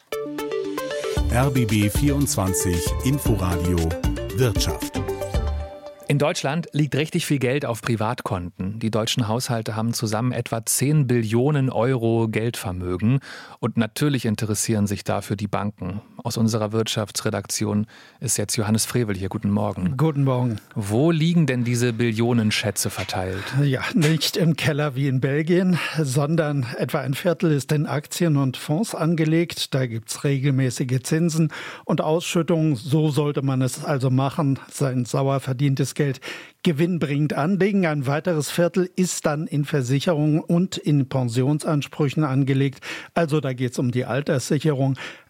R B B vierundzwanzig Inforadio Wirtschaft. In Deutschland liegt richtig viel Geld auf Privatkonten. Die deutschen Haushalte haben zusammen etwa zehn Billionen Euro Geldvermögen. Und natürlich interessieren sich dafür die Banken. Aus unserer Wirtschaftsredaktion ist jetzt Johannes Frevel hier. Guten Morgen. Guten Morgen. Wo liegen denn diese Billionenschätze verteilt? Ja, nicht im Keller wie in Belgien, sondern etwa ein Viertel ist in Aktien und Fonds angelegt. Da gibt es regelmäßige Zinsen und Ausschüttungen. So sollte man es also machen, sein sauer verdientes Geld gewinnbringend anlegen. Ein weiteres Viertel ist dann in Versicherungen und in Pensionsansprüchen angelegt. Also da geht es um die Alterssicherung.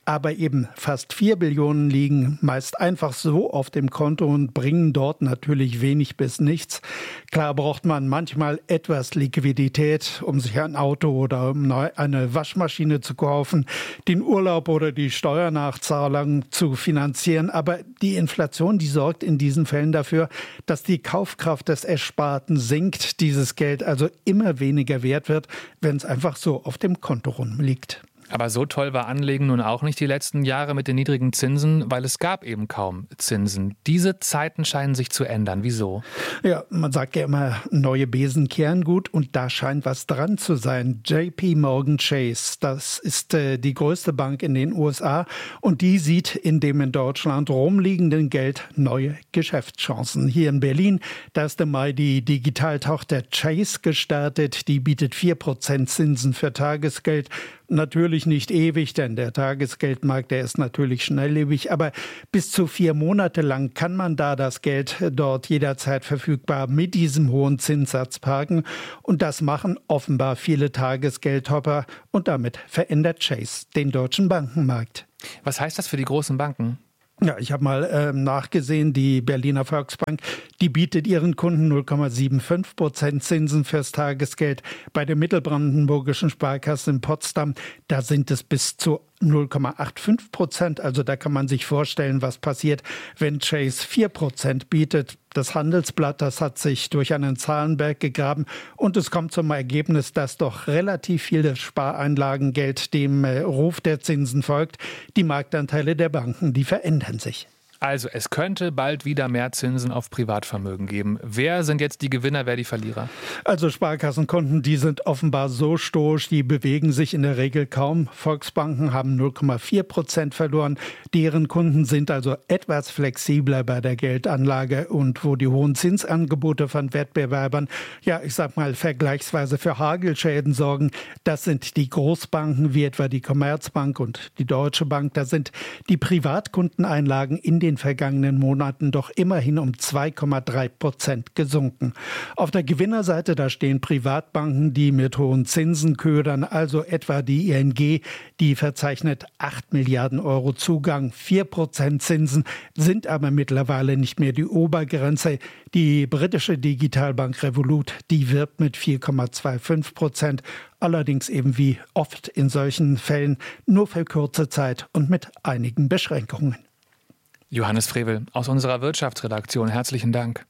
aber eben fast vier Billionen liegen meist einfach so auf dem Konto und bringen dort natürlich wenig bis nichts. Klar braucht man manchmal etwas Liquidität, um sich ein Auto oder um eine Waschmaschine zu kaufen, den Urlaub oder die Steuernachzahlung zu finanzieren. Aber die Inflation, die sorgt in diesen Fällen dafür, dass die Kaufkraft des Ersparten sinkt, dieses Geld also immer weniger wert wird, wenn es einfach so auf dem Konto rumliegt. Aber so toll war Anlegen nun auch nicht die letzten Jahre mit den niedrigen Zinsen, weil es gab eben kaum Zinsen. Diese Zeiten scheinen sich zu ändern. Wieso? Ja, man sagt ja immer, neue Besen kehren gut und da scheint was dran zu sein. J P Morgan Chase, das ist äh, die größte Bank in den U S A und die sieht in dem in Deutschland rumliegenden Geld neue Geschäftschancen. Hier in Berlin, da ist im Mai die Digitaltochter Chase gestartet. Die bietet vier Prozent Zinsen für Tagesgeld. Natürlich nicht ewig, denn der Tagesgeldmarkt, der ist natürlich schnelllebig, aber bis zu vier Monate lang kann man da das Geld dort jederzeit verfügbar mit diesem hohen Zinssatz parken und das machen offenbar viele Tagesgeldhopper und damit verändert Chase den deutschen Bankenmarkt. Was heißt das für die großen Banken? Ja, ich habe mal äh, nachgesehen, die Berliner Volksbank, die bietet ihren Kunden null Komma fünfundsiebzig Prozent Zinsen fürs Tagesgeld. Bei der Mittelbrandenburgischen Sparkasse in Potsdam, da sind es bis zu null Komma fünfundachtzig Prozent. Also da kann man sich vorstellen, was passiert, wenn Chase vier Prozent bietet. Das Handelsblatt, das hat sich durch einen Zahlenberg gegraben und es kommt zum Ergebnis, dass doch relativ viel Spareinlagengeld dem äh, Ruf der Zinsen folgt. Die Marktanteile der Banken, die verändern sich. Also es könnte bald wieder mehr Zinsen auf Privatvermögen geben. Wer sind jetzt die Gewinner, wer die Verlierer? Also Sparkassenkunden, die sind offenbar so stoisch, die bewegen sich in der Regel kaum. Volksbanken haben null Komma vier Prozent verloren. Deren Kunden sind also etwas flexibler bei der Geldanlage. Und wo die hohen Zinsangebote von Wettbewerbern, ja ich sag mal vergleichsweise für Hagelschäden sorgen, das sind die Großbanken wie etwa die Commerzbank und die Deutsche Bank. Da sind die Privatkundeneinlagen in den vergangenen Monaten doch immerhin um zwei Komma drei Prozent gesunken. Auf der Gewinnerseite, da stehen Privatbanken, die mit hohen Zinsen ködern, also etwa die I N G, die verzeichnet acht Milliarden Euro Zugang. vier Prozent Zinsen sind aber mittlerweile nicht mehr die Obergrenze. Die britische Digitalbank Revolut, die wirbt mit vier Komma fünfundzwanzig Prozent, allerdings eben wie oft in solchen Fällen nur für kurze Zeit und mit einigen Beschränkungen. Johannes Frevel aus unserer Wirtschaftsredaktion, herzlichen Dank.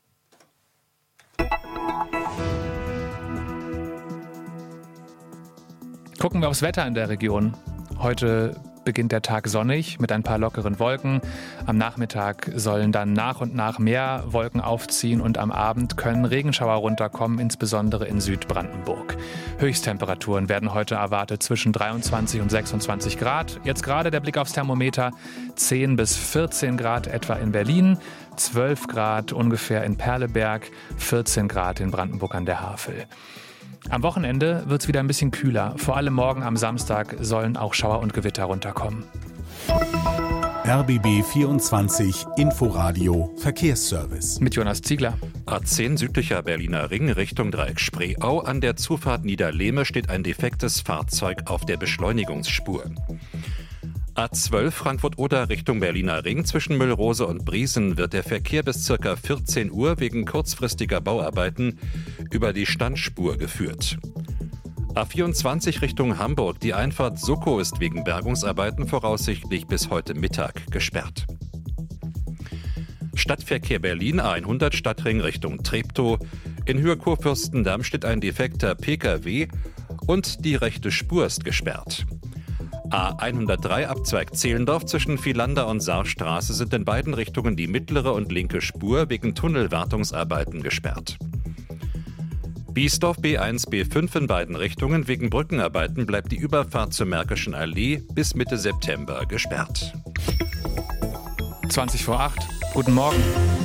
Gucken wir aufs Wetter in der Region. Heute beginnt der Tag sonnig mit ein paar lockeren Wolken. Am Nachmittag sollen dann nach und nach mehr Wolken aufziehen und am Abend können Regenschauer runterkommen, insbesondere in Südbrandenburg. Höchsttemperaturen werden heute erwartet zwischen dreiundzwanzig und sechsundzwanzig Grad. Jetzt gerade der Blick aufs Thermometer, zehn bis vierzehn Grad etwa in Berlin, zwölf Grad ungefähr in Perleberg, vierzehn Grad in Brandenburg an der Havel. Am Wochenende wird es wieder ein bisschen kühler. Vor allem morgen am Samstag sollen auch Schauer und Gewitter runterkommen. R B B vierundzwanzig Inforadio Verkehrsservice. Mit Jonas Ziegler. A zehn südlicher Berliner Ring Richtung Dreieck Spreeau. An der Zufahrt Niederlehme steht ein defektes Fahrzeug auf der Beschleunigungsspur. A zwölf Frankfurt-Oder Richtung Berliner Ring. Zwischen Müllrose und Briesen wird der Verkehr bis ca. vierzehn Uhr wegen kurzfristiger Bauarbeiten über die Standspur geführt. A vierundzwanzig Richtung Hamburg. Die Einfahrt Soko ist wegen Bergungsarbeiten voraussichtlich bis heute Mittag gesperrt. Stadtverkehr Berlin A hundert Stadtring Richtung Treptow. In Höhe Kurfürstendamm steht ein defekter P K W und die rechte Spur ist gesperrt. A hundertdrei Abzweig Zehlendorf zwischen Vielander und Saarstraße sind in beiden Richtungen die mittlere und linke Spur wegen Tunnelwartungsarbeiten gesperrt. Biesdorf B eins B fünf in beiden Richtungen. Wegen Brückenarbeiten bleibt die Überfahrt zur Märkischen Allee bis Mitte September gesperrt. zwanzig vor acht. Guten Morgen.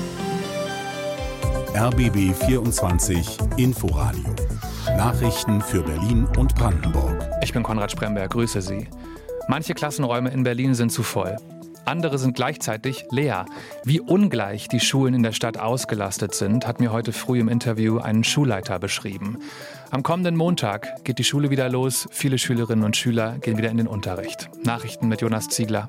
R B B vierundzwanzig Inforadio. Nachrichten für Berlin und Brandenburg. Ich bin Konrad Spremberg, grüße Sie. Manche Klassenräume in Berlin sind zu voll. Andere sind gleichzeitig leer. Wie ungleich die Schulen in der Stadt ausgelastet sind, hat mir heute früh im Interview ein Schulleiter beschrieben. Am kommenden Montag geht die Schule wieder los. Viele Schülerinnen und Schüler gehen wieder in den Unterricht. Nachrichten mit Jonas Ziegler.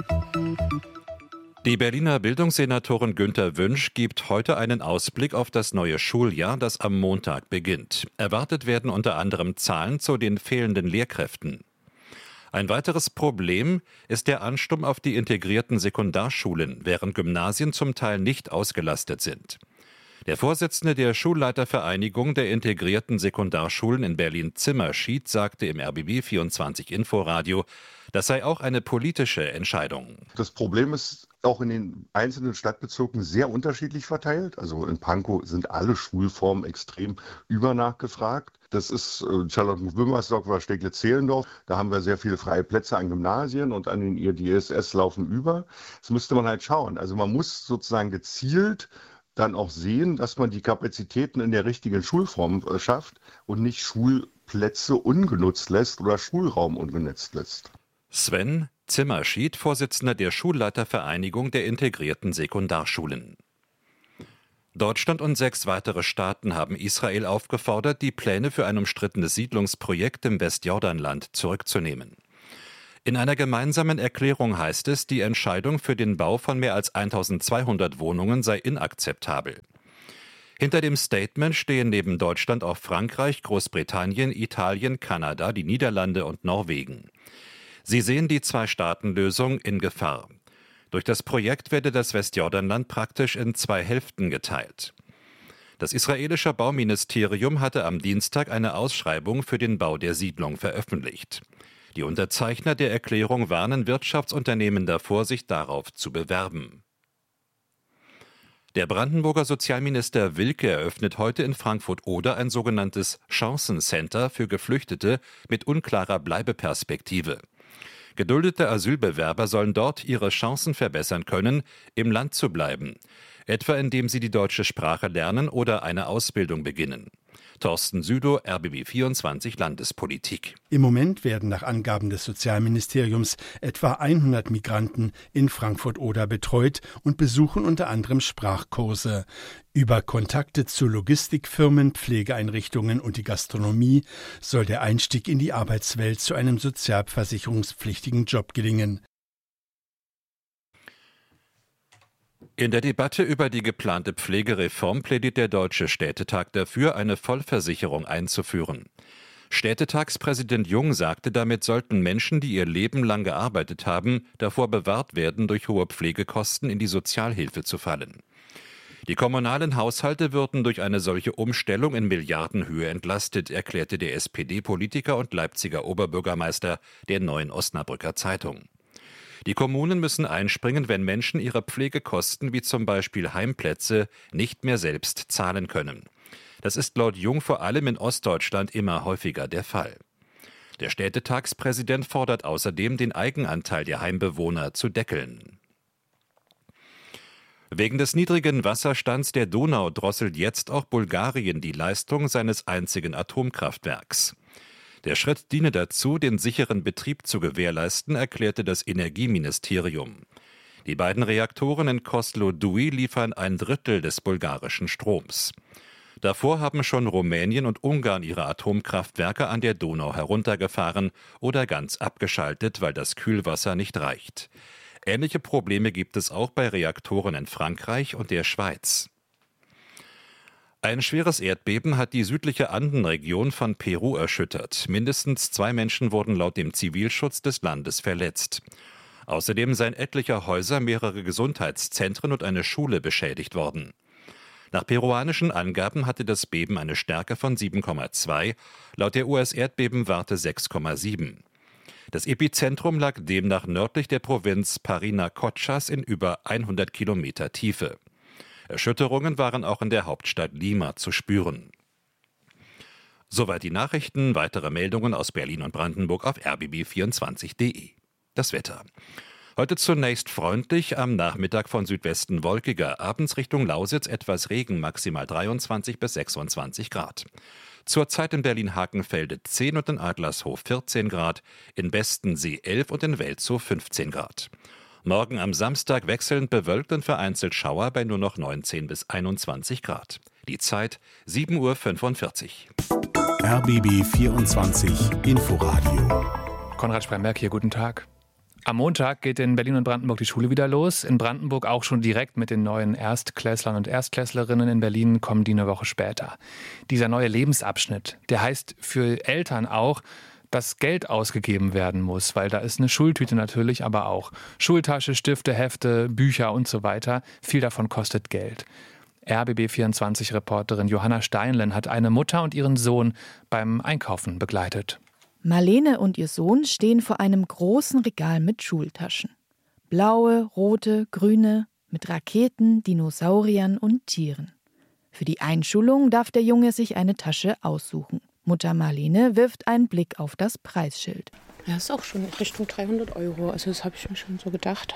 Die Berliner Bildungssenatorin Günther Wünsch gibt heute einen Ausblick auf das neue Schuljahr, das am Montag beginnt. Erwartet werden unter anderem Zahlen zu den fehlenden Lehrkräften. Ein weiteres Problem ist der Ansturm auf die integrierten Sekundarschulen, während Gymnasien zum Teil nicht ausgelastet sind. Der Vorsitzende der Schulleitervereinigung der integrierten Sekundarschulen in Berlin, Zimmerschied, sagte im R B B vierundzwanzig Inforadio, das sei auch eine politische Entscheidung. Das Problem ist auch in den einzelnen Stadtbezirken sehr unterschiedlich verteilt. Also in Pankow sind alle Schulformen extrem übernachgefragt. Das ist äh, Charlottenburg-Wilmersdorf oder Steglitz-Zehlendorf. Da haben wir sehr viele freie Plätze an Gymnasien und an den I D S S laufen über. Das müsste man halt schauen. Also man muss sozusagen gezielt dann auch sehen, dass man die Kapazitäten in der richtigen Schulform äh, schafft und nicht Schulplätze ungenutzt lässt oder Schulraum ungenutzt lässt. Sven Zimmerschied, Vorsitzender der Schulleitervereinigung der integrierten Sekundarschulen. Deutschland und sechs weitere Staaten haben Israel aufgefordert, die Pläne für ein umstrittenes Siedlungsprojekt im Westjordanland zurückzunehmen. In einer gemeinsamen Erklärung heißt es, die Entscheidung für den Bau von mehr als eintausendzweihundert Wohnungen sei inakzeptabel. Hinter dem Statement stehen neben Deutschland auch Frankreich, Großbritannien, Italien, Kanada, die Niederlande und Norwegen. Sie sehen die Zwei-Staaten-Lösung in Gefahr. Durch das Projekt werde das Westjordanland praktisch in zwei Hälften geteilt. Das israelische Bauministerium hatte am Dienstag eine Ausschreibung für den Bau der Siedlung veröffentlicht. Die Unterzeichner der Erklärung warnen Wirtschaftsunternehmen davor, sich darauf zu bewerben. Der Brandenburger Sozialminister Wilke eröffnet heute in Frankfurt-Oder ein sogenanntes Chancencenter für Geflüchtete mit unklarer Bleibeperspektive. Geduldete Asylbewerber sollen dort ihre Chancen verbessern können, im Land zu bleiben, etwa indem sie die deutsche Sprache lernen oder eine Ausbildung beginnen. Thorsten Südow, R B B vierundzwanzig Landespolitik. Im Moment werden nach Angaben des Sozialministeriums etwa hundert Migranten in Frankfurt-Oder betreut und besuchen unter anderem Sprachkurse. Über Kontakte zu Logistikfirmen, Pflegeeinrichtungen und die Gastronomie soll der Einstieg in die Arbeitswelt zu einem sozialversicherungspflichtigen Job gelingen. In der Debatte über die geplante Pflegereform plädiert der Deutsche Städtetag dafür, eine Vollversicherung einzuführen. Städtetagspräsident Jung sagte, damit sollten Menschen, die ihr Leben lang gearbeitet haben, davor bewahrt werden, durch hohe Pflegekosten in die Sozialhilfe zu fallen. Die kommunalen Haushalte würden durch eine solche Umstellung in Milliardenhöhe entlastet, erklärte der S P D-Politiker und Leipziger Oberbürgermeister der Neuen Osnabrücker Zeitung. Die Kommunen müssen einspringen, wenn Menschen ihre Pflegekosten wie zum Beispiel Heimplätze nicht mehr selbst zahlen können. Das ist laut Jung vor allem in Ostdeutschland immer häufiger der Fall. Der Städtetagspräsident fordert außerdem, den Eigenanteil der Heimbewohner zu deckeln. Wegen des niedrigen Wasserstands der Donau drosselt jetzt auch Bulgarien die Leistung seines einzigen Atomkraftwerks. Der Schritt diene dazu, den sicheren Betrieb zu gewährleisten, erklärte das Energieministerium. Die beiden Reaktoren in Kozloduy liefern ein Drittel des bulgarischen Stroms. Davor haben schon Rumänien und Ungarn ihre Atomkraftwerke an der Donau heruntergefahren oder ganz abgeschaltet, weil das Kühlwasser nicht reicht. Ähnliche Probleme gibt es auch bei Reaktoren in Frankreich und der Schweiz. Ein schweres Erdbeben hat die südliche Andenregion von Peru erschüttert. Mindestens zwei Menschen wurden laut dem Zivilschutz des Landes verletzt. Außerdem seien etliche Häuser, mehrere Gesundheitszentren und eine Schule beschädigt worden. Nach peruanischen Angaben hatte das Beben eine Stärke von sieben Komma zwei, laut der U S-Erdbebenwarte sechs Komma sieben. Das Epizentrum lag demnach nördlich der Provinz Parinacotchas in über hundert Kilometer Tiefe. Erschütterungen waren auch in der Hauptstadt Lima zu spüren. Soweit die Nachrichten. Weitere Meldungen aus Berlin und Brandenburg auf r b b vierundzwanzig punkt d e. Das Wetter. Heute zunächst freundlich, am Nachmittag von Südwesten wolkiger, abends Richtung Lausitz etwas Regen, maximal dreiundzwanzig bis sechsundzwanzig Grad. Zurzeit in Berlin-Hakenfelde zehn und in Adlershof vierzehn Grad, in Bestensee elf und in Welzow fünfzehn Grad. Morgen am Samstag wechselnd bewölkt und vereinzelt Schauer bei nur noch neunzehn bis einundzwanzig Grad. Die Zeit sieben Uhr fünfundvierzig. R B B vierundzwanzig Inforadio. Konrad Spremberg hier, guten Tag. Am Montag geht in Berlin und Brandenburg die Schule wieder los. In Brandenburg auch schon direkt mit den neuen Erstklässlern und Erstklässlerinnen. In Berlin kommen die eine Woche später. Dieser neue Lebensabschnitt, der heißt für Eltern auch, dass Geld ausgegeben werden muss, weil da ist eine Schultüte natürlich, aber auch Schultasche, Stifte, Hefte, Bücher und so weiter. Viel davon kostet Geld. R B B vierundzwanzig-Reporterin Johanna Steinlen hat eine Mutter und ihren Sohn beim Einkaufen begleitet. Marlene und ihr Sohn stehen vor einem großen Regal mit Schultaschen. Blaue, rote, grüne, mit Raketen, Dinosauriern und Tieren. Für die Einschulung darf der Junge sich eine Tasche aussuchen. Mutter Marlene wirft einen Blick auf das Preisschild. Ja, ist auch schon Richtung dreihundert Euro. Also das habe ich mir schon so gedacht.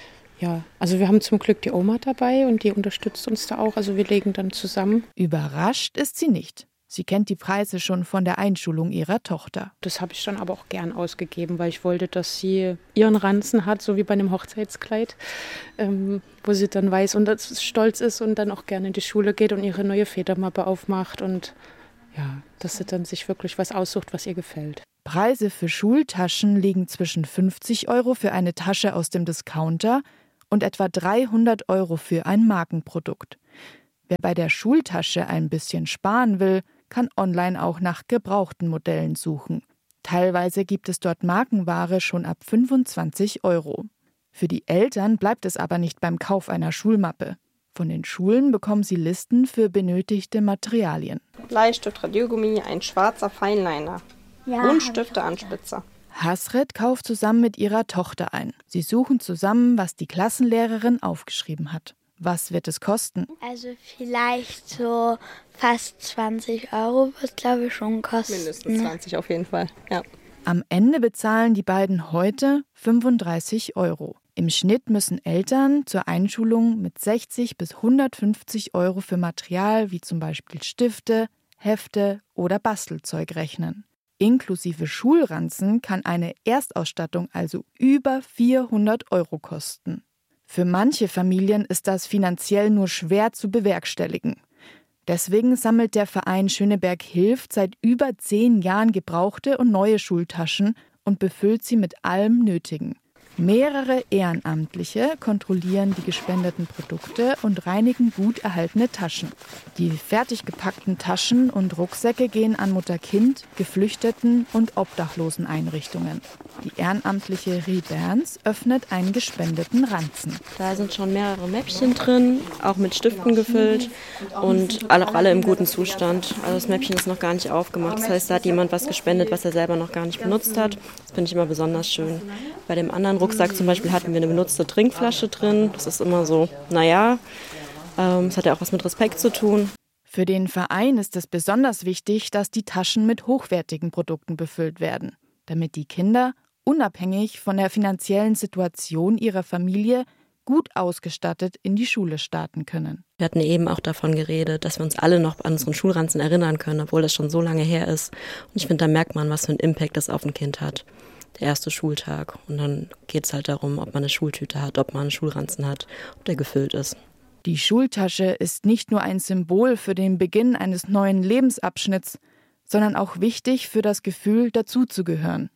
Ja, also wir haben zum Glück die Oma dabei und die unterstützt uns da auch. Also wir legen dann zusammen. Überrascht ist sie nicht. Sie kennt die Preise schon von der Einschulung ihrer Tochter. Das habe ich dann aber auch gern ausgegeben, weil ich wollte, dass sie ihren Ranzen hat, so wie bei einem Hochzeitskleid, ähm, wo sie dann weiß und stolz ist und dann auch gerne in die Schule geht und ihre neue Federmappe aufmacht und ja, dass sie dann sich wirklich was aussucht, was ihr gefällt. Preise für Schultaschen liegen zwischen fünfzig Euro für eine Tasche aus dem Discounter und etwa dreihundert Euro für ein Markenprodukt. Wer bei der Schultasche ein bisschen sparen will, kann online auch nach gebrauchten Modellen suchen. Teilweise gibt es dort Markenware schon ab fünfundzwanzig Euro. Für die Eltern bleibt es aber nicht beim Kauf einer Schulmappe. Von den Schulen bekommen sie Listen für benötigte Materialien. Bleistift, Radiergummi, ein schwarzer Feinliner ja, und Stifte, Anspitzer. Hasret kauft zusammen mit ihrer Tochter ein. Sie suchen zusammen, was die Klassenlehrerin aufgeschrieben hat. Was wird es kosten? Also vielleicht so fast zwanzig Euro wird es, glaube ich, schon kosten. Mindestens zwanzig auf jeden Fall, ja. Am Ende bezahlen die beiden heute fünfunddreißig Euro. Im Schnitt müssen Eltern zur Einschulung mit sechzig bis hundertfünfzig Euro für Material wie zum Beispiel Stifte, Hefte oder Bastelzeug rechnen. Inklusive Schulranzen kann eine Erstausstattung also über vierhundert Euro kosten. Für manche Familien ist das finanziell nur schwer zu bewerkstelligen. Deswegen sammelt der Verein Schöneberg hilft seit über zehn Jahren gebrauchte und neue Schultaschen und befüllt sie mit allem Nötigen. Mehrere Ehrenamtliche kontrollieren die gespendeten Produkte und reinigen gut erhaltene Taschen. Die fertig gepackten Taschen und Rucksäcke gehen an Mutter-Kind, Geflüchteten und Obdachloseneinrichtungen. Die ehrenamtliche Rie Berns öffnet einen gespendeten Ranzen. Da sind schon mehrere Mäppchen drin, auch mit Stiften gefüllt und alle, alle im guten Zustand. Also das Mäppchen ist noch gar nicht aufgemacht. Das heißt, da hat jemand was gespendet, was er selber noch gar nicht benutzt hat. Das finde ich immer besonders schön. Bei dem anderen Rucksack zum Beispiel hatten wir eine benutzte Trinkflasche drin. Das ist immer so, naja, ähm, das hat ja auch was mit Respekt zu tun. Für den Verein ist es besonders wichtig, dass die Taschen mit hochwertigen Produkten befüllt werden, damit die Kinder, unabhängig von der finanziellen Situation ihrer Familie, gut ausgestattet in die Schule starten können. Wir hatten eben auch davon geredet, dass wir uns alle noch an unseren Schulranzen erinnern können, obwohl das schon so lange her ist. Und ich finde, da merkt man, was für einen Impact das auf ein Kind hat. Der erste Schultag. Und dann geht es halt darum, ob man eine Schultüte hat, ob man einen Schulranzen hat, ob der gefüllt ist. Die Schultasche ist nicht nur ein Symbol für den Beginn eines neuen Lebensabschnitts, sondern auch wichtig für das Gefühl, dazuzugehören.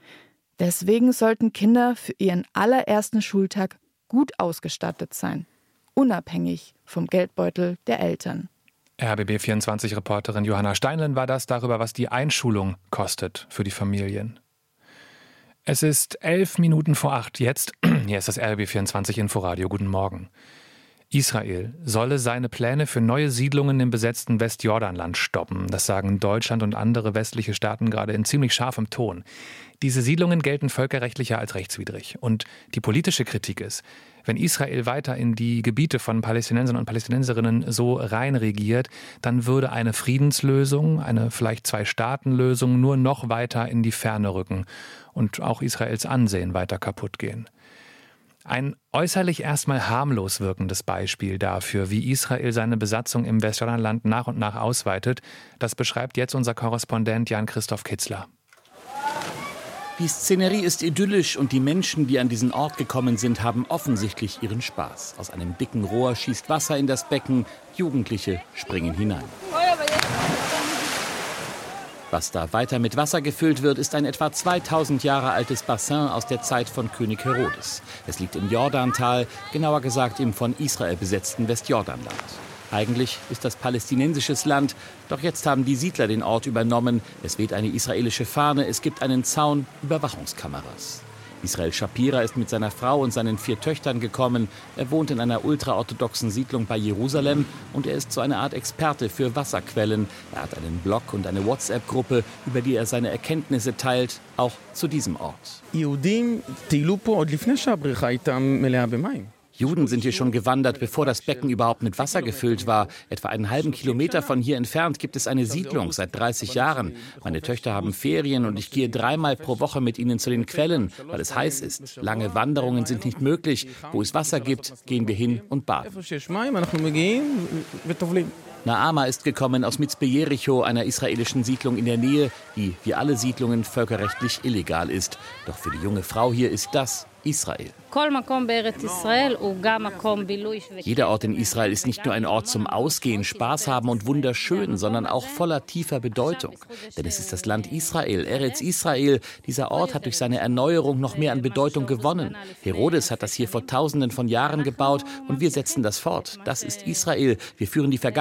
Deswegen sollten Kinder für ihren allerersten Schultag gut ausgestattet sein, unabhängig vom Geldbeutel der Eltern. R B B vierundzwanzig-Reporterin Johanna Steinlen war das darüber, was die Einschulung kostet für die Familien. Es ist elf Minuten vor acht jetzt. Hier ist das R B B vierundzwanzig Inforadio. Guten Morgen. Israel solle seine Pläne für neue Siedlungen im besetzten Westjordanland stoppen. Das sagen Deutschland und andere westliche Staaten gerade in ziemlich scharfem Ton. Diese Siedlungen gelten völkerrechtlicher als rechtswidrig. Und die politische Kritik ist, wenn Israel weiter in die Gebiete von Palästinensern und Palästinenserinnen so rein regiert, dann würde eine Friedenslösung, eine vielleicht Zwei-Staaten-Lösung nur noch weiter in die Ferne rücken und auch Israels Ansehen weiter kaputt gehen. Ein äußerlich erstmal harmlos wirkendes Beispiel dafür, wie Israel seine Besatzung im Westjordanland nach und nach ausweitet, das beschreibt jetzt unser Korrespondent Jan-Christoph Kitzler. Die Szenerie ist idyllisch und die Menschen, die an diesen Ort gekommen sind, haben offensichtlich ihren Spaß. Aus einem dicken Rohr schießt Wasser in das Becken, Jugendliche springen hinein. Was da weiter mit Wasser gefüllt wird, ist ein etwa zweitausend Jahre altes Bassin aus der Zeit von König Herodes. Es liegt im Jordantal, genauer gesagt im von Israel besetzten Westjordanland. Eigentlich ist das palästinensisches Land, doch jetzt haben die Siedler den Ort übernommen. Es weht eine israelische Fahne, es gibt einen Zaun, Überwachungskameras. Israel Shapira ist mit seiner Frau und seinen vier Töchtern gekommen. Er wohnt in einer ultraorthodoxen Siedlung bei Jerusalem und er ist so eine Art Experte für Wasserquellen. Er hat einen Blog und eine WhatsApp-Gruppe, über die er seine Erkenntnisse teilt, auch zu diesem Ort. Juden sind hier schon gewandert, bevor das Becken überhaupt mit Wasser gefüllt war. Etwa einen halben Kilometer von hier entfernt gibt es eine Siedlung seit dreißig Jahren. Meine Töchter haben Ferien und ich gehe dreimal pro Woche mit ihnen zu den Quellen, weil es heiß ist. Lange Wanderungen sind nicht möglich. Wo es Wasser gibt, gehen wir hin und baden. Naama ist gekommen aus Mitzpe Jericho, einer israelischen Siedlung in der Nähe, die wie alle Siedlungen völkerrechtlich illegal ist. Doch für die junge Frau hier ist das Israel. Jeder Ort in Israel ist nicht nur ein Ort zum Ausgehen, Spaß haben und wunderschön, sondern auch voller tiefer Bedeutung. Denn es ist das Land Israel, Eretz Israel. Dieser Ort hat durch seine Erneuerung noch mehr an Bedeutung gewonnen. Herodes hat das hier vor Tausenden von Jahren gebaut und wir setzen das fort. Das ist Israel. Wir führen die Vergangenheit